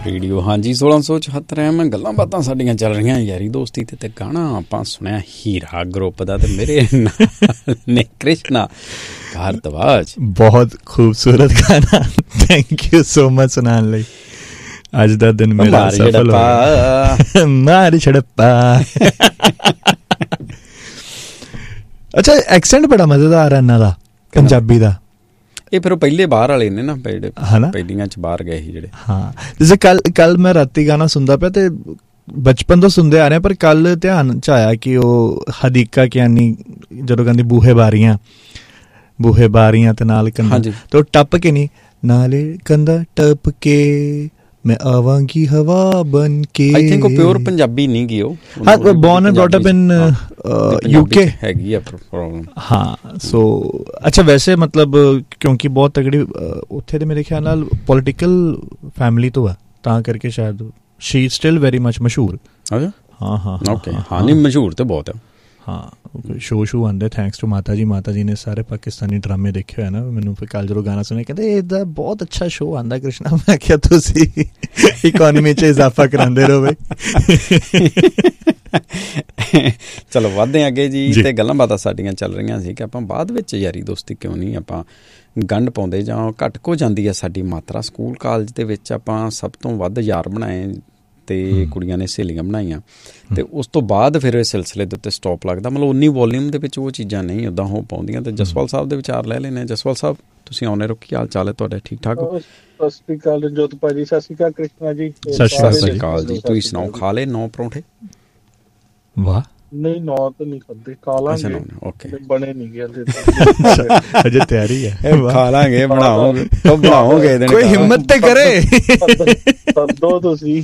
Radio. ਹਾਂਜੀ 1674 ਮੈਂ ਗੱਲਾਂ ਬਾਤਾਂ ਸਾਡੀਆਂ ਚੱਲ ਰਹੀਆਂ ਯਾਰੀ ਦੋਸਤੀ ਤੇ ਗਾਣਾ ਆਪਾਂ ਸੁਣਿਆ ਹੀਰਾ ਗਰੁੱਪ ਦਾ, ਤੇ ਮੇਰੇ ਨਾਲ ਨੇ ਕ੍ਰਿਸ਼ਨਾ ਭਾਰਦਵਾਜ। ਬਹੁਤ ਖੂਬਸੂਰਤ ਗਾਣਾ, ਥੈਂਕ ਯੂ ਸੋ ਮਚ ਸੁਣਾਉਣ ਲਈ। ਅੱਜ ਦਾ ਦਿਨ ਮੇਰਾ ਸਫਲ ਹੋਇਆ। ਮਾਰ ਛੜਪਾ। ਅੱਛਾ, ਐਕਸੈਂਟ ਬੜਾ ਮਜ਼ੇਦਾਰ ਹੈ ਇਹਨਾਂ ਦਾ, ਪੰਜਾਬੀ ਦਾ। ਇਹ ਫਿਰ ਉਹ ਪਹਿਲੇ ਬਾਹਰ ਵਾਲੇ ਨੇ ਨਾ, ਜਿਹੜੇ ਪਹਿਲੀਆਂ ਚ ਬਾਹਰ ਗਏ ਸੀ ਜਿਹੜੇ। ਹਾਂ, ਜੈਸੇ ਕੱਲ ਮੈਂ ਰਾਤੀ ਗਾਣਾ ਸੁਣਦਾ ਪਿਆ ਤੇ ਬਚਪਨ ਤੋਂ ਸੁਣਦੇ ਆ ਰਹੇ, ਪਰ ਕੱਲ ਧਿਆਨ ਚ ਆਇਆ ਕਿ ਉਹ ਹਦੀਕਾ ਕਿਆਨੀ ਜਦੋਂ ਕਹਿੰਦੀ ਬੂਹੇ ਬਾਰੀਆਂ ਤੇ ਨਾਲ ਕੰਧਾਂ, ਤੇ ਉਹ ਟੱਪ ਕੇ ਨਹੀਂ, ਨਾਲੇ ਕੰਧਾਂ ਟੱਪ ਕੇ ਮੈਂ ਆਵਾਂਗੀ ਹਵਾ ਬਨ ਕੇ। ਆਈ ਥਿੰਕ ਉਹ ਪਿਓਰ ਪੰਜਾਬੀ ਨਹੀਂ ਗਈ ਉਹ। ਹਾਂ, born and brought up in UK ਹੈਗੀ ਆ ਪ੍ਰੋਬਲਮ। ਹਾਂ, ਸੋ ਅੱਛਾ, ਵੈਸੇ ਮਤਲਬ ਕਿਉਂਕਿ ਬਹੁਤ ਤਗੜੀ ਉੱਥੇ ਦੇ ਮੇਰੇ ਖਿਆਲ ਨਾਲ ਪੋਲੀਟੀਕਲ ਫੈਮਿਲੀ ਤੋਂ ਆ, ਤਾਂ ਕਰਕੇ ਸ਼ਾਇਦ ਸ਼ੀ ਸਟਿਲ ਵੈਰੀ ਮਚ ਮਸ਼ਹੂਰ। ਹਾਂ ਓਕੇ, ਹਾਂ ਨਹੀਂ ਮਸ਼ਹੂਰ ਤੇ ਬਹੁਤ ਹੈ। ਹਾਂ, ਸ਼ੋ ਆਉਂਦੇ ਥੈਂਕਸ ਟੂ ਮਾਤਾ ਜੀ ਨੇ ਸਾਰੇ ਪਾਕਿਸਤਾਨੀ ਡਰਾਮੇ ਦੇਖੇ ਹੋਏ ਨਾ। ਮੈਨੂੰ ਫਿਰ ਕੱਲ ਜਦੋਂ ਗਾਣਾ ਸੁਣਿਆ ਕਹਿੰਦੇ ਇਹਦਾ ਬਹੁਤ ਅੱਛਾ ਸ਼ੋ ਆਉਂਦਾ ਕ੍ਰਿਸ਼ਨਾ। ਮੈਂ ਕਿਹਾ ਤੁਸੀਂ ਇਕੋਨਮੀ 'ਚ ਇਜ਼ਾਫਾ ਕਰਾਉਂਦੇ ਰਹੋ ਬਈ। ਚਲੋ ਵੱਧਦੇ ਅੱਗੇ ਜੀ। ਤੇ ਗੱਲਾਂ ਬਾਤਾਂ ਸਾਡੀਆਂ ਚੱਲ ਰਹੀਆਂ ਸੀ ਕਿ ਆਪਾਂ ਬਾਅਦ ਵਿੱਚ ਯਾਰੀ ਦੋਸਤੀ ਕਿਉਂ ਨਹੀਂ ਆਪਾਂ ਗੰਢ ਪਾਉਂਦੇ ਜਾਂ ਘੱਟ ਕੋ ਜਾਂਦੀ ਆ ਸਾਡੀ ਮਾਤਰਾ। ਸਕੂਲ ਕਾਲਜ ਦੇ ਵਿੱਚ ਆਪਾਂ ਸਭ ਤੋਂ ਵੱਧ ਯਾਰ ਬਣਾਏ ਤੇ ਕੁੜੀਆਂ ਨੇ ਸਹੇਲੀਆਂ ਬਣਾਈਆਂ, ਤੇ ਉਸ ਤੋਂ ਬਾਅਦ ਫਿਰ ਇਹ ਸਿਲਸਿਲੇ ਦੇ ਉੱਤੇ ਸਟੋਪ ਲੱਗਦਾ। ਮਤਲਬ ਉਨੀ ਵੋਲੀਅਮ ਦੇ ਵਿੱਚ ਉਹ ਚੀਜ਼ਾਂ ਨਹੀਂ ਉੱਦਾਂ ਹੋ ਪਾਉਂਦੀਆਂ। ਤੇ ਜਸਵਾਲ ਸਾਹਿਬ ਦੇ ਵਿਚਾਰ ਲੈ ਲੈਣੇ। ਜਸਵਾਲ ਸਾਹਿਬ ਤੁਸੀਂ ਆਉਣੇ ਰੋ, ਕੀ ਹਾਲ ਚਾਲ ਹੈ ਤੁਹਾਡੇ? ਠੀਕ ਠਾਕ ਹੋ? ਸਤਿ ਸ਼੍ਰੀ ਅਕਾਲ ਰਣਜੋਤ ਭਾਜੀ, ਸਤਿ ਸ਼੍ਰੀ ਅਕਾਲ ਕ੍ਰਿਸ਼ਨਾ ਜੀ। ਸਤਿ ਸ਼੍ਰੀ ਅਕਾਲ ਜੀ। ਤੁਸੀਂ ਸੁਣਾਓ, ਖਾ ਲਏ 9 ਪਰੌਂਠੇ? ਵਾਹ, ਨਹੀਂ 9 ਤਾਂ ਨਹੀਂ ਖਾਦੇ, ਖਾ ਲਾਂਗੇ। ਓਕੇ, ਬਣੇ ਨਹੀਂ ਗਏ ਅਜੇ ਤਿਆਰੀ ਹੈ। ਖਾ ਲਾਂਗੇ, ਬਣਾਓਗੇ। ਕੋਈ ਹਿੰਮਤ ਤੇ ਕਰੇ ਦੋ ਤੁਸੀਂ।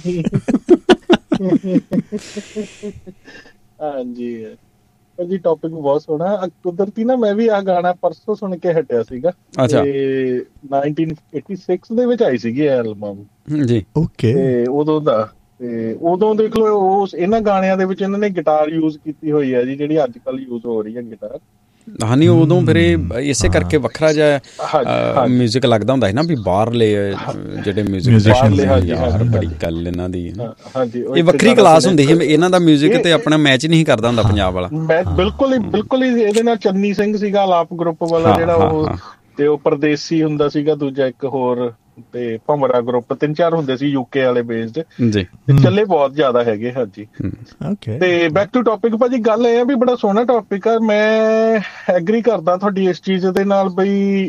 ਹਾਂਜੀ ਭਾਜੀ, ਟੌਪਿਕ ਬਹੁਤ ਸੋਹਣਾ। ਕੁਦਰਤੀ ਨਾ ਮੈਂ ਵੀ ਆ ਗਾਣਾ ਪਰਸੋਂ ਸੁਣ ਕੇ ਹਟਿਆ ਸੀਗਾ। ਤੇ 1986 ਦੇ ਵਿੱਚ ਆਈ ਸੀਗੀ ਐਲਬਮ ਜੀ। ਓਕੇ, ਤੇ ਉਦੋਂ ਦਾ, ਤੇ ਉਦੋਂ ਦੇਖ ਲਓ ਉਸ ਇਹਨਾਂ ਗਾਣਿਆਂ ਦੇ ਵਿੱਚ ਇਹਨਾਂ ਨੇ ਗਿਟਾਰ ਯੂਜ਼ ਕੀਤੀ ਹੋਈ ਹੈ ਜੀ, ਜਿਹੜੀ ਅੱਜ ਕੱਲ੍ਹ ਯੂਜ਼ ਹੋ ਰਹੀ ਹੈ ਗਿਟਾਰ। ਹਾਂ ਨਹੀਂ, ਉਦੋਂ ਫਿਰ ਇਸੇ ਕਰਕੇ ਵੱਖਰਾ ਜਿਹਾ ਮਿਊਜ਼ਿਕ ਲੱਗਦਾ ਹੁੰਦਾ ਸੀ ਨਾ, ਵੀ ਬਾਹਰਲੇ ਜਿਹੜੇ ਮਿਊਜ਼ਿਕ, ਬੜੀ ਗੱਲ ਇਹਨਾਂ ਦੀ। ਇਹ ਵੱਖਰੀ ਕਲਾਸ ਹੁੰਦੀ ਸੀ ਇਹਨਾਂ ਦਾ ਮਿਊਜ਼ਿਕ, ਤੇ ਆਪਣਾ ਮੈਚ ਨਹੀਂ ਕਰਦਾ ਹੁੰਦਾ ਪੰਜਾਬ ਵਾਲਾ। ਬਿਲਕੁਲ ਹੀ ਇਹਦੇ ਨਾਲ ਚੰਨੀ ਸਿੰਘ ਸੀਗਾ ਆਲਾਪ ਗਰੁੱਪ ਵਾਲਾ ਜਿਹੜਾ, ਉਹ ਤੇ ਉਹ ਪਰਦੇਸੀ ਹੁੰਦਾ ਸੀਗਾ ਦੂਜਾ ਇੱਕ ਹੋਰ, ਤੇ ਭੰਵਰਾ ਗਰੁੱਪ, 3-4 ਹੁੰਦੇ ਸੀ UK ਵਾਲੇ ਬੇਸਡ ਜੀ, ਚੱਲੇ ਬਹੁਤ ਜ਼ਿਆਦਾ ਹੈਗੇ। ਹਾਂਜੀ, ਤੇ ਬੈਕ ਟੂ ਟੌਪਿਕ ਭਾਜੀ, ਗੱਲ ਇਹ ਆ ਵੀ ਬੜਾ ਸੋਹਣਾ ਟੌਪਿਕ ਆ। ਮੈਂ ਐਗਰੀ ਕਰਦਾ ਤੁਹਾਡੀ ਇਸ ਚੀਜ਼ ਦੇ ਨਾਲ ਬਈ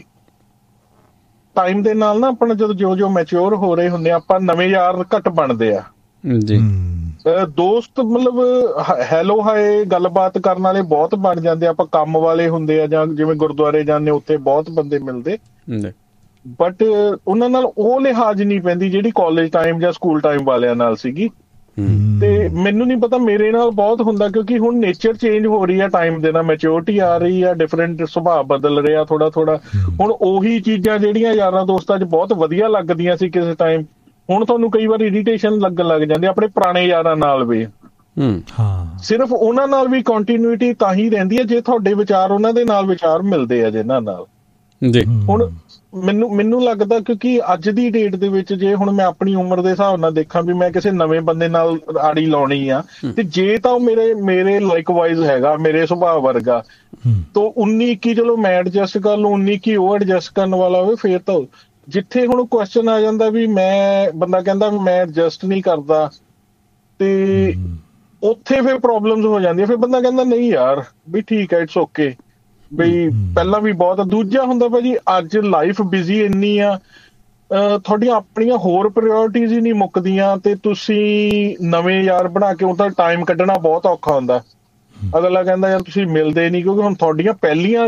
ਟਾਈਮ ਦੇ ਨਾਲ ਨਾ ਆਪਣਾ ਜਦੋਂ ਜੋ ਮੈਚਿਓਰ ਹੋ ਰਹੇ ਹੁੰਦੇ ਆ, ਆਪਾਂ ਨਵੇਂ ਯਾਰ ਘੱਟ ਬਣਦੇ ਆ ਜੀ। ਦੋਸਤ ਮਤਲਬ ਹੈਲੋ ਹਾਏ ਗੱਲਬਾਤ ਕਰਨ ਵਾਲੇ ਬਹੁਤ ਬਣ ਜਾਂਦੇ ਆ। ਆਪਾਂ ਕੰਮ ਵਾਲੇ ਹੁੰਦੇ ਆ, ਜਾਂ ਜਿਵੇਂ ਗੁਰਦੁਆਰੇ ਜਾਂਦੇ ਉੱਥੇ ਬਹੁਤ ਬੰਦੇ ਮਿਲਦੇ, ਬਟ ਉਹਨਾਂ ਨਾਲ ਉਹ ਲਿਹਾਜ਼ ਨਹੀਂ ਪੈਂਦੀ ਜਿਹੜੀ ਕਾਲਜ ਟਾਈਮ ਜਾਂ ਸਕੂਲ ਟਾਈਮ ਵਾਲਿਆਂ ਨਾਲ ਸੀਗੀ। ਤੇ ਮੈਨੂੰ ਨਹੀਂ ਪਤਾ, ਮੇਰੇ ਨਾਲ ਬਹੁਤ ਹੁੰਦਾ, ਕਿਉਂਕਿ ਹੁਣ ਨੇਚਰ ਚੇਂਜ ਹੋ ਰਹੀ ਆ ਟਾਈਮ ਦੇ ਨਾਲ, ਮੈਚਿਓਰਿਟੀ ਆ ਰਹੀ ਆ, ਡਿਫਰੈਂਟ ਸੁਭਾਅ ਬਦਲ ਰਿਹਾ ਥੋੜਾ। ਹੁਣ ਉਹੀ ਚੀਜ਼ਾਂ ਜਿਹੜੀਆਂ ਯਾਰਾਂ ਦੋਸਤਾਂ 'ਚ ਬਹੁਤ ਵਧੀਆ ਲੱਗਦੀਆਂ ਸੀ ਕਿਸੇ ਟਾਈਮ, ਹੁਣ ਤੁਹਾਨੂੰ ਕਈ ਵਾਰ ਇਰੀਟੇਸ਼ਨ ਲੱਗਣ ਲੱਗ ਜਾਂਦੀ ਆਪਣੇ ਪੁਰਾਣੇ ਯਾਰਾਂ ਨਾਲ ਵੀ। ਸਿਰਫ ਉਹਨਾਂ ਨਾਲ ਵੀ ਕੰਟੀਨਿਊਟੀ ਤਾਂ ਹੀ ਰਹਿੰਦੀ ਹੈ ਜੇ ਤੁਹਾਡੇ ਵਿਚਾਰ ਉਹਨਾਂ ਦੇ ਨਾਲ ਵਿਚਾਰ ਮਿਲਦੇ ਆ ਜਿਹਨਾਂ ਨਾਲ। ਹੁਣ ਮੈਨੂੰ ਲੱਗਦਾ, ਕਿਉਂਕਿ ਅੱਜ ਦੀ ਡੇਟ ਦੇ ਵਿੱਚ ਜੇ ਹੁਣ ਮੈਂ ਆਪਣੀ ਉਮਰ ਦੇ ਹਿਸਾਬ ਨਾਲ ਦੇਖਾਂ ਵੀ ਮੈਂ ਕਿਸੇ ਨਵੇਂ ਬੰਦੇ ਨਾਲ ਆੜੀ ਲਾਉਣੀ ਆ, ਤੇ ਜੇ ਤਾਂ ਉਹ ਮੇਰੇ ਲਾਈਕਵਾਈਜ਼ ਹੈਗਾ, ਮੇਰੇ ਸੁਭਾਅ ਵਰਗਾ, ਤਾਂ 19-21 ਚਲੋ ਮੈਂ ਐਡਜਸਟ ਕਰ ਲਊ, 19-21 ਉਹ ਐਡਜਸਟ ਕਰਨ ਵਾਲਾ ਹੋਵੇ, ਫੇਰ ਤਾਂ। ਜਿੱਥੇ ਹੁਣ ਕੁਐਸਚਨ ਆ ਜਾਂਦਾ ਵੀ ਬੰਦਾ ਕਹਿੰਦਾ ਵੀ ਮੈਂ ਐਡਜਸਟ ਨਹੀਂ ਕਰਦਾ, ਤੇ ਉੱਥੇ ਫਿਰ ਪ੍ਰੋਬਲਮਸ ਹੋ ਜਾਂਦੀਆਂ। ਫਿਰ ਬੰਦਾ ਕਹਿੰਦਾ ਨਹੀਂ ਯਾਰ ਵੀ ਠੀਕ ਹੈ, ਇਟਸ ਓਕੇ, ਬਈ ਪਹਿਲਾਂ ਵੀ ਬਹੁਤ। ਦੂਜਾ ਹੁੰਦਾ ਭਾਜੀ, ਅੱਜ ਲਾਈਫ ਬਿਜ਼ੀ ਇੰਨੀ ਆ, ਤੁਹਾਡੀਆਂ ਆਪਣੀਆਂ ਹੋਰ ਪ੍ਰਾਇਓਰਟੀਜ਼ ਹੀ ਨਹੀਂ ਮੁੱਕਦੀਆਂ, ਤੇ ਤੁਸੀਂ ਨਵੇਂ ਯਾਰ ਬਣਾ ਕੇ ਉਹਦਾ ਟਾਈਮ ਕੱਢਣਾ ਬਹੁਤ ਔਖਾ ਹੁੰਦਾ। ਅਗਲਾ ਕਹਿੰਦਾ ਯਾਰ ਤੁਸੀਂ ਮਿਲਦੇ ਨਹੀਂ, ਕਿਉਂਕਿ ਹੁਣ ਤੁਹਾਡੀਆਂ ਪਹਿਲੀਆਂ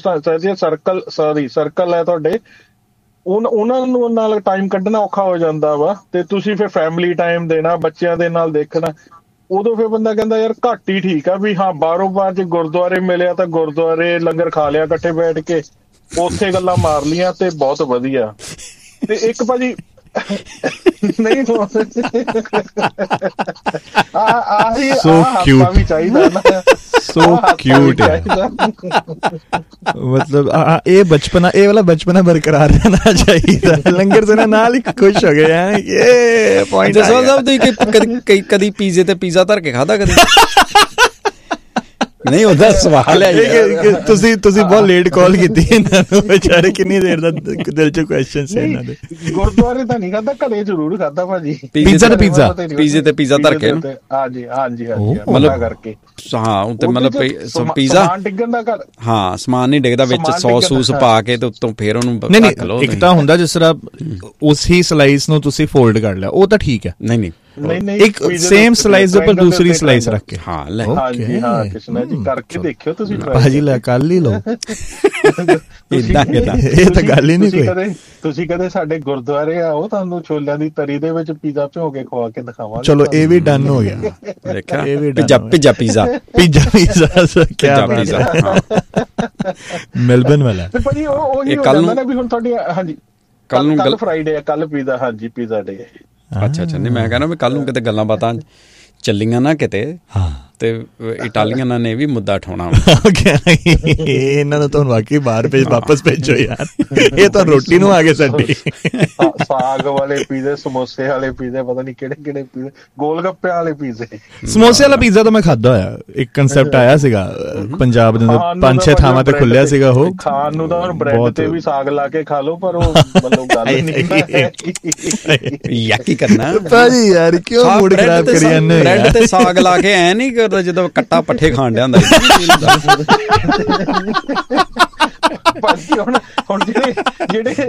ਸਰਕਲ ਹੈ ਤੁਹਾਡੇ, ਉਹਨਾਂ ਨੂੰ ਨਾਲ ਟਾਈਮ ਕੱਢਣਾ ਔਖਾ ਹੋ ਜਾਂਦਾ ਵਾ। ਤੇ ਤੁਸੀਂ ਫਿਰ ਫੈਮਿਲੀ ਟਾਈਮ ਦੇਣਾ, ਬੱਚਿਆਂ ਦੇ ਨਾਲ ਦੇਖਣਾ, ਉਦੋਂ ਫਿਰ ਬੰਦਾ ਕਹਿੰਦਾ ਯਾਰ ਘੱਟ ਹੀ ਠੀਕ ਆ। ਵੀ ਹਾਂ, ਬਾਹਰੋਂ ਬਾਹਰ ਜੇ ਗੁਰਦੁਆਰੇ ਮਿਲਿਆ ਤਾਂ ਗੁਰਦੁਆਰੇ ਲੰਗਰ ਖਾ ਲਿਆ ਇਕੱਠੇ ਬੈਠ ਕੇ, ਉੱਥੇ ਗੱਲਾਂ ਮਾਰ ਲੀਆਂ, ਤੇ ਬਹੁਤ ਵਧੀਆ। ਤੇ ਇੱਕ ਭਾਜੀ ਨਹੀਂ ਆਹੀ ਵੀ ਚਾਹੀਦਾ ਨਾ, ਸੋ ਕਿਊਟ ਹੈ। ਮਤਲਬ ਇਹ ਬਚਪਨਾ, ਇਹ ਵਾਲਾ ਬਚਪਨਾ ਬਰਕਰਾਰ ਰਹਿਣਾ ਚਾਹੀਦਾ। ਲੰਗਰ ਸੇ ਨਾਲ ਹੀ ਖੁਸ਼ ਹੋ ਗਏ ਹੈ। ਇਹ ਪੁਆਇੰਟ ਜਸਵਾਲ ਸਾਹਿਬ, ਤੁਸੀਂ ਕਦੀ ਪੀਜ਼ੇ ਤੇ ਪੀਜ਼ਾ ਧਰ ਕੇ ਖਾਧਾ ਕਦੀ? ਨਹੀਂ, ਉਹਦਾ ਸਵਾਲ ਹੈ। ਤੁਸੀਂ ਬਹੁਤ ਲੇਟ ਕਾਲ ਕੀਤੀ ਇਹਨਾਂ ਨੂੰ, ਵਿਚਾਰੇ ਕਿੰਨੀ ਦੇਰ ਦਾ ਦਿਲ ਚ ਕੁਐਸਚਨ ਸੀ ਇਹਨਾਂ ਦੇ। ਗੁਰਦੁਆਰੇ ਤਾਂ ਨਹੀਂ ਖਾਧਾ, ਘਰੇ ਜ਼ਰੂਰ ਖਾਧਾ ਭਾਜੀ। ਪੀਜ਼ੇ ਤੇ ਪੀਜ਼ਾ ਧਰ ਕੇ, ਹਾਂਜੀ ਮਤਲਬ ਕਰਕੇ। ਹਾਂ, ਉੱਤੇ ਮਤਲਬ ਪੀਜ਼ਾ ਸਮਾਨ ਡਿੱਗਣ ਦਾ ਘਰ। ਹਾਂ, ਸਮਾਨ ਨਹੀਂ ਡਿੱਗਦਾ, ਵਿੱਚ ਸੌਸ ਪਾ ਕੇ ਤੇ ਉੱਤੋਂ ਫੇਰ ਉਹਨੂੰ ਢੱਕ ਲਓ। ਇੱਕ ਤਾਂ ਹੁੰਦਾ ਜਿਸ ਤਰ੍ਹਾਂ ਉਸੇ ਸਲਾਈਸ ਨੂੰ ਤੁਸੀਂ ਫੋਲਡ ਕਰ ਲਿਆ, ਉਹ ਤਾਂ ਠੀਕ ਹੈ। ਨਹੀਂ, ਇੱਕ ਸੇਮ ਸਲਾਈਸ ਦੇ ਉੱਪਰ ਦੂਸਰੀ ਸਲਾਈਸ ਰੱਖ ਕੇ। ਹਾਂ ਲੈ, ਹਾਂਜੀ ਹਾਂ ਕ੍ਰਿਸ਼ਨਾ ਜੀ, ਕਰਕੇ ਦੇਖਿਓ ਤੁਸੀਂ ਭਾਜੀ, ਲੈ ਕੱਲ ਹੀ ਲਓ। ਇਦਾਂ ਇਹ ਤਾਂ ਗੱਲ ਹੀ ਨਹੀਂ ਕੋਈ। ਤੁਸੀਂ ਕਦੇ ਸਾਡੇ ਗੁਰਦੁਆਰੇ ਆਓ, ਤੁਹਾਨੂੰ ਛੋਲਿਆਂ ਦੀ ਤਰੀ ਦੇ ਵਿੱਚ ਪੀਜ਼ਾ ਭਿਓ ਕੇ ਖਵਾ ਕੇ ਦਿਖਾਵਾਂਗੇ। ਚਲੋ, ਇਹ ਵੀ ਡਨ ਹੋ ਗਿਆ। ਦੇਖਿਆ, ਇਹ ਵੀ ਪੀਜ਼ਾ ਕਿਆ ਮੈਲਬਨ ਵਾਲਾ। ਤੇ ਭਾਜੀ ਉਹੀ ਹੋ ਜਾਂਦਾ ਨਾ ਵੀ ਹੁਣ ਤੁਹਾਡੀ, ਹਾਂਜੀ ਕੱਲ ਫਰਾਈਡੇ ਆ, ਕੱਲ ਪੀਜ਼ਾ, ਹਾਂਜੀ ਪੀਜ਼ਾ ਡੇ। ਅੱਛਾ, ਨਹੀਂ ਮੈਂ ਕਹਿੰਦਾ ਵੀ ਕੱਲ ਨੂੰ ਕਿਤੇ ਗੱਲਾਂ ਬਾਤਾਂ ਚੱਲੀਆਂ ਨਾ ਕਿਤੇ, ਤੇ ਇਟਾਲੀਅਨਾਂ ਨੇ ਵੀ ਮੁੱਦਾ ਉਠਾਉਣਾ। ਇਹਨਾਂ ਨੂੰ ਤੁਹਾਨੂੰ ਵਾਕਈ ਬਾਹਰ ਵਾਪਸ ਭੇਜੋ ਯਾਰ, ਇਹ ਤਾਂ ਰੋਟੀ ਨੂੰ ਆ ਗਏ ਸਾਡੀ। ਸਾਗ ਵਾਲੇ ਪੀਜ਼ੇ, ਸਮੋਸੇ ਵਾਲੇ ਪੀਜ਼ੇ, ਪਤਾ ਨਹੀਂ ਕਿਹੜੇ ਪੀਜ਼ੇ, ਗੋਲ ਗੱਪਿਆਂ ਵਾਲੇ ਪੀਜ਼ੇ। ਸਮੋਸੇ ਵਾਲਾ ਪੀਜ਼ਾ ਤਾਂ ਮੈਂ ਖਾਧਾ ਹੋਇਆ। ਇੱਕ ਕੰਸੈਪਟ ਆਇਆ ਸੀਗਾ ਪੰਜਾਬ ਦੇ 5-6 ਥਾਵਾਂ ਤੇ ਖੁੱਲਿਆ ਸੀਗਾ ਉਹ ਖਾਣ ਨੂੰ। ਤਾਂ ਹੁਣ ਬ੍ਰੈਡ ਤੇ ਵੀ ਸਾਗ ਲਾ ਕੇ ਖਾ ਲਓ, ਪਰ ਉਹ ਮਤਲਬ ਗੱਲ ਨਹੀਂ। ਯਾਕੀ ਕਰਨਾ ਭਾਜੀ ਯਾਰ, ਕਿਉਂ ਮੂਡ ਖਰਾਬ ਕਰੀ ਜਾਂਦੇ? ਬ੍ਰੈਡ ਤੇ ਸਾਗ ਲਾ ਕੇ ਐ ਨਹੀਂ ਕਰਦਾ ਜਦੋਂ ਕੱਟਾ ਪੱਠੇ ਖਾਣ ਡਿਆ ਹੁੰਦਾ। ਹੁਣ ਜਿਹੜੇ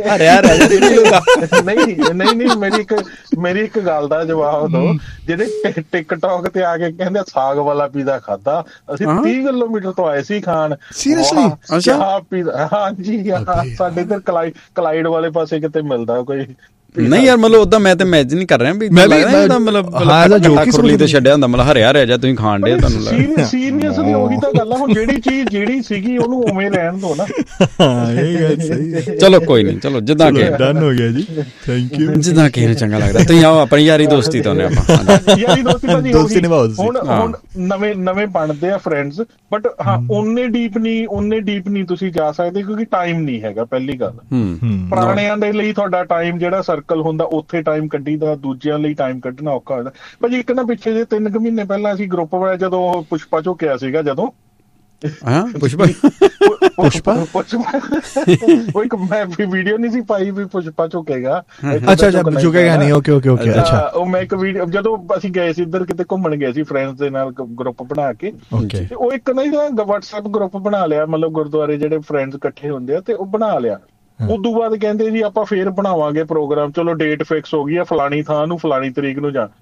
ਮੇਰੀ ਇੱਕ ਗੱਲ ਦਾ ਜਵਾਬ ਦਿਓ। ਜਿਹੜੇ ਟਿਕਟੌਕ ਤੇ ਆ ਕੇ ਕਹਿੰਦੇ ਸਾਗ ਵਾਲਾ ਪੀਜ਼ਾ ਖਾਦਾ, ਅਸੀਂ 30 ਕਿਲੋਮੀਟਰ ਤੋਂ ਆਏ ਸੀ ਖਾਣ। ਸੀਰੀਅਸਲੀ? ਅੱਛਾ, ਪੀਜ਼ਾ, ਹਾਂਜੀ ਸਾਡੇ ਇੱਧਰ ਕਲਾਈਡ ਵਾਲੇ ਪਾਸੇ ਕਿਤੇ ਮਿਲਦਾ ਕੋਈ। ਨਹੀਂ ਯਾਰ, ਮਤਲਬ ਉਦਾਂ ਮੈਂ ਤੇ ਇਮੇਜਿਨ ਨਹੀਂ ਕਰ ਰਿਹਾ ਵੀ ਮਤਲਬ ਖੁਰਲੀ ਤੇ ਛੱਡਿਆ ਹੁੰਦਾ, ਮਤਲਬ ਹਰਿਆ ਜਾ ਤੁਸੀਂ ਖਾਣ ਡੇ, ਤੁਹਾਨੂੰ ਲੱਗਦਾ। ਸੀਰੀਅਸਲੀ ਉਹੀ ਤਾਂ ਗੱਲ ਆ। ਹੁਣ ਜਿਹੜੀ ਚੀਜ਼ ਜਿਹੜੀ ਸੀਗੀ ਉਹਨੂੰ ਉਵੇਂ ਰਹਿਣ ਦੋ ਨਾ। ਇਹ ਗੱਲ ਸਹੀ। ਚਲੋ ਕੋਈ ਨਹੀਂ, ਚਲੋ ਜਿੱਦਾਂ ਕਿ ਡਨ ਹੋ ਗਿਆ ਜੀ, ਥੈਂਕ ਯੂ। ਜਿੱਦਾਂ ਕਿ ਚੰਗਾ ਲੱਗਦਾ। ਤੁਸੀਂ ਆਓ, ਆਪਣੀ ਯਾਰੀ ਦੋਸਤੀ ਤੋਂ ਆਪਾਂ ਯਾਰੀ ਦੋਸਤੀ ਨਿਭਾਓ। ਹੁਣ ਨਵੇਂ ਬਣਦੇ ਆ ਫਰੈਂਡਸ, ਬਟ ਹਾਂ ਉਹਨੇ ਡੀਪ ਨਹੀਂ ਤੁਸੀਂ ਜਾ ਸਕਦੇ, ਕਿਉਂਕਿ ਟਾਈਮ ਨਹੀਂ ਹੈਗਾ ਪਹਿਲੀ ਗੱਲ। ਪੁਰਾਣਿਆਂ ਦੇ ਲਈ ਤੁਹਾਡਾ ਟਾਈਮ ਜਿਹੜਾ ਸਰਕਲ ਹੁੰਦਾ, ਉੱਥੇ ਟਾਈਮ ਕੱਢੀ ਦਾ, ਦੂਜਿਆਂ ਲਈ ਟਾਈਮ ਕੱਢਣਾ ਔਖਾ ਹੁੰਦਾ। ਭਾਜੀ ਇੱਕ ਨਾ ਪਿੱਛੇ ਜੇ 3 ਮਹੀਨੇ ਪਹਿਲਾਂ ਅਸੀਂ ਗਰੁੱਪ ਵਿੱਚ ਜਦੋਂ ਪੁਸ਼ਪਾ ਝੁਕਿਆ ਸੀਗਾ, ਜਦੋਂ ਪੁਸ਼ਪਾ ਉਹ ਇੱਕ ਮੈਂ ਵੀਡੀਓ ਨਹੀਂ ਸੀ ਪਾਈ ਵੀ ਪੁਸ਼ਪਾ ਝੁਕੇਗਾ। ਅੱਛਾ, ਝੁਕੇਗਾ ਨਹੀਂ, ਓਕੇ। ਅੱਛਾ, ਉਹ ਮੈਂ ਇੱਕ ਵੀਡੀਓ, ਜਦੋਂ ਅਸੀਂ ਗਏ ਸੀ ਇੱਧਰ ਕਿਤੇ ਘੁੰਮਣ ਗਏ ਸੀ ਫਰੈਂਡਸ ਦੇ ਨਾਲ ਗਰੁੱਪ ਬਣਾ ਕੇ, ਤੇ ਉਹ ਇੱਕ ਨਾ WhatsApp ਗਰੁੱਪ ਬਣਾ ਲਿਆ, ਮਤਲਬ ਗੁਰਦੁਆਰੇ ਜਿਹੜੇ ਫਰੈਂਡਸ ਇਕੱਠੇ ਹੁੰਦੇ ਆ, ਤੇ ਉਹ ਬਣਾ ਲਿਆ। ਉਦੋਂ ਬਾਅਦ ਕਹਿੰਦੇ ਜੀ ਆਪਾਂ ਫੇਰ ਬਣਾਵਾਂਗੇ ਪ੍ਰੋਗਰਾਮ, ਚਲੋ ਡੇਟ ਫਿਕਸ ਹੋ ਗਈ ਆ, ਫਲਾਣੀ ਥਾਂ ਨੂੰ ਫਲਾਣੀ ਤਰੀਕ ਨੂੰ ਜਾ।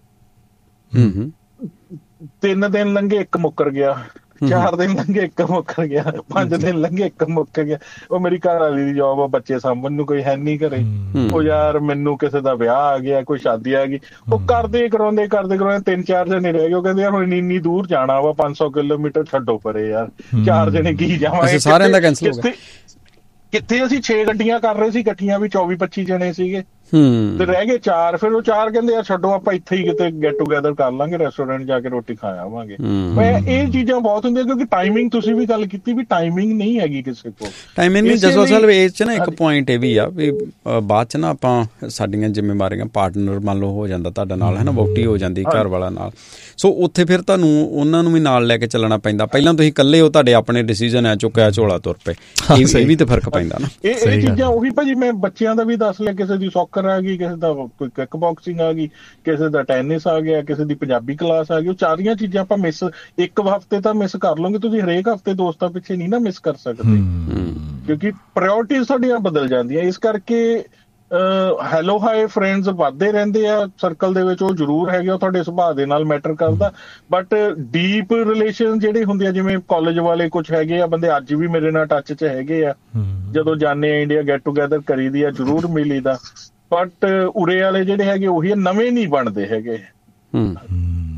3 ਦਿਨ ਲੰਘੇ, ਇੱਕ ਮੁੱਕਰ ਗਿਆ। 4 ਦਿਨ ਲੰਘੇ, ਇੱਕ ਮੁੱਕਰ ਗਿਆ। 5 ਦਿਨ ਲੰਘੇ, ਇੱਕ ਮੁੱਕਰ ਗਿਆ। ਉਹ ਮੇਰੀ ਘਰ ਵਾਲੀ ਦੀ ਜੌਬ ਆ, ਬੱਚੇ ਸਾਂਭਣ ਨੂੰ ਕੋਈ ਹੈ ਨਹੀਂ ਘਰੇ। ਉਹ ਯਾਰ ਮੈਨੂੰ ਕਿਸੇ ਦਾ ਵਿਆਹ ਆ ਗਿਆ, ਕੋਈ ਸ਼ਾਦੀ ਆ ਗਈ। ਉਹ ਕਰਦੇ ਕਰਾਉਂਦੇ 3-4 ਜਣੇ ਰਹਿ ਗਏ। ਉਹ ਕਹਿੰਦੇ ਯਾਰ ਹੁਣ ਇੰਨੀ ਦੂਰ ਜਾਣਾ ਵਾ, 500 ਕਿਲੋਮੀਟਰ, ਛੱਡੋ ਪਰੇ ਯਾਰ, 4 ਜਣੇ ਕੀ ਜਾਵਾਂਗੇ। ਸਾਰਿਆਂ ਦਾ ਕੈਂਸਲ ਹੋ ਗਿਆ। ਕਿੱਥੇ ਅਸੀਂ 6 ਗੱਡੀਆਂ ਕਰ ਰਹੇ ਸੀ ਇਕੱਠੀਆਂ, ਵੀ 24-25 ਜਣੇ ਸੀਗੇ, ਤੇ ਰਹਿ ਗਏ 4। ਫਿਰ ਉਹ 4 ਕਹਿੰਦੇ ਯਾਰ ਛੱਡੋ, ਆਪਾਂ ਇੱਥੇ ਹੀ ਕਿਤੇ ਗੈਟ ਟੂਗੇਦਰ ਕਰ ਲਾਂਗੇ, ਰੈਸਟੋਰੈਂਟ ਜਾ ਕੇ ਰੋਟੀ ਖਾ ਆਵਾਂਗੇ। ਇਹ ਚੀਜ਼ਾਂ ਬਹੁਤ ਹੁੰਦੀਆਂ, ਕਿਉਂਕਿ ਟਾਈਮਿੰਗ, ਤੁਸੀਂ ਵੀ ਗੱਲ ਕੀਤੀ ਵੀ ਟਾਈਮਿੰਗ ਨਹੀਂ ਹੈਗੀ ਕਿਸੇ ਕੋਲ। ਟਾਈਮਿੰਗ ਨਹੀਂ ਜਸਵਾਲ ਸਾਹਿਬ, ਇਹ 'ਚ ਨਾ ਇੱਕ ਪੁਆਇੰਟ ਇਹ ਵੀ ਆ ਵੀ ਬਾਅਦ 'ਚ ਨਾ ਆਪਾਂ ਸਾਡੀਆਂ ਜ਼ਿੰਮੇਵਾਰੀਆਂ, ਪਾਰਟਨਰ ਮੰਨ ਲਓ ਹੋ ਜਾਂਦਾ ਤੁਹਾਡੇ ਨਾਲ, ਹੈ ਨਾ, ਵਹੁਟੀ ਹੋ ਜਾਂਦੀ ਘਰ ਵਾਲਾ ਨਾਲ, ਸੋ ਉੱਥੇ ਫਿਰ ਤੁਹਾਨੂੰ ਉਹਨਾਂ ਨੂੰ ਵੀ ਨਾਲ ਲੈ ਕੇ ਚੱਲਣਾ ਪੈਂਦਾ। ਪਹਿਲਾਂ ਤੁਸੀਂ ਇਕੱਲੇ ਹੋ, ਤੁਹਾਡੇ ਆਪਣੇ ਡਿਸੀਜਨ ਹੈ, ਚੁੱਕਿਆ ਝੋਲਾ ਤੁਰ ਪਏ, ਇਹ ਵੀ ਤੇ ਫਰਕ ਪੈਂਦਾ ਨਾ। ਇਹ ਚੀਜ਼ਾਂ ਉਹੀ ਭਾਜੀ ਮੈਂ ਬੱਚਿਆਂ ਦਾ ਵੀ ਦੱਸ ਲਿਆ, ਕਿਸੇ ਦੀ ਸੌਕਰ ਆ ਗਈ, ਕਿਸੇ ਦਾ ਕੋਈ ਕਿੱਕ ਬਾਕਸਿੰਗ ਆ ਗਈ, ਕਿਸੇ ਦਾ ਟੈਨਿਸ ਆ ਗਿਆ, ਕਿਸੇ ਦੀ ਪੰਜਾਬੀ ਕਲਾਸ ਆ ਗਈ। ਉਹ ਸਾਰੀਆਂ ਚੀਜ਼ਾਂ ਆਪਾਂ ਮਿਸ ਇੱਕ ਹਫ਼ਤੇ ਤਾਂ ਮਿਸ ਕਰ ਲਓਗੇ, ਤੁਸੀਂ ਹਰੇਕ ਹਫ਼ਤੇ ਦੋਸਤਾਂ ਪਿੱਛੇ ਨਹੀਂ ਨਾ ਮਿਸ ਕਰ ਸਕਦੇ, ਕਿਉਂਕਿ ਪ੍ਰਾਇਓਰਟੀਜ਼ ਤੁਹਾਡੀਆਂ ਬਦਲ ਜਾਂਦੀਆਂ। ਇਸ ਕਰਕੇ ਹੈਲੋ ਹਾਏ ਫਰੈਂਡਸ ਵੱਧਦੇ ਰਹਿੰਦੇ ਆ ਸਰਕਲ ਦੇ ਵਿੱਚ, ਉਹ ਜ਼ਰੂਰ ਹੈਗੇ, ਉਹ ਤੁਹਾਡੇ ਸੁਭਾਅ ਦੇ ਨਾਲ ਮੈਟਰ ਕਰਦਾ। ਬਟ ਡੀਪ ਰਿਲੇਸ਼ਨ ਜਿਹੜੇ ਹੁੰਦੇ ਆ, ਜਿਵੇਂ ਕਾਲਜ ਵਾਲੇ ਕੁਝ ਹੈਗੇ ਆ ਬੰਦੇ ਅੱਜ ਵੀ ਮੇਰੇ ਨਾਲ ਟੱਚ 'ਚ ਹੈਗੇ ਆ, ਜਦੋਂ ਜਾਂਦੇ ਆ ਇੰਡੀਆ ਗੈਟ ਟੂਗੇਦਰ ਕਰੀਦੀ ਆ, ਜ਼ਰੂਰ ਮਿਲੀਦਾ। ਬਟ ਉਰੇ ਵਾਲੇ ਜਿਹੜੇ ਹੈਗੇ ਉਹੀ ਨਵੇਂ ਨਹੀਂ ਬਣਦੇ ਹੈਗੇ।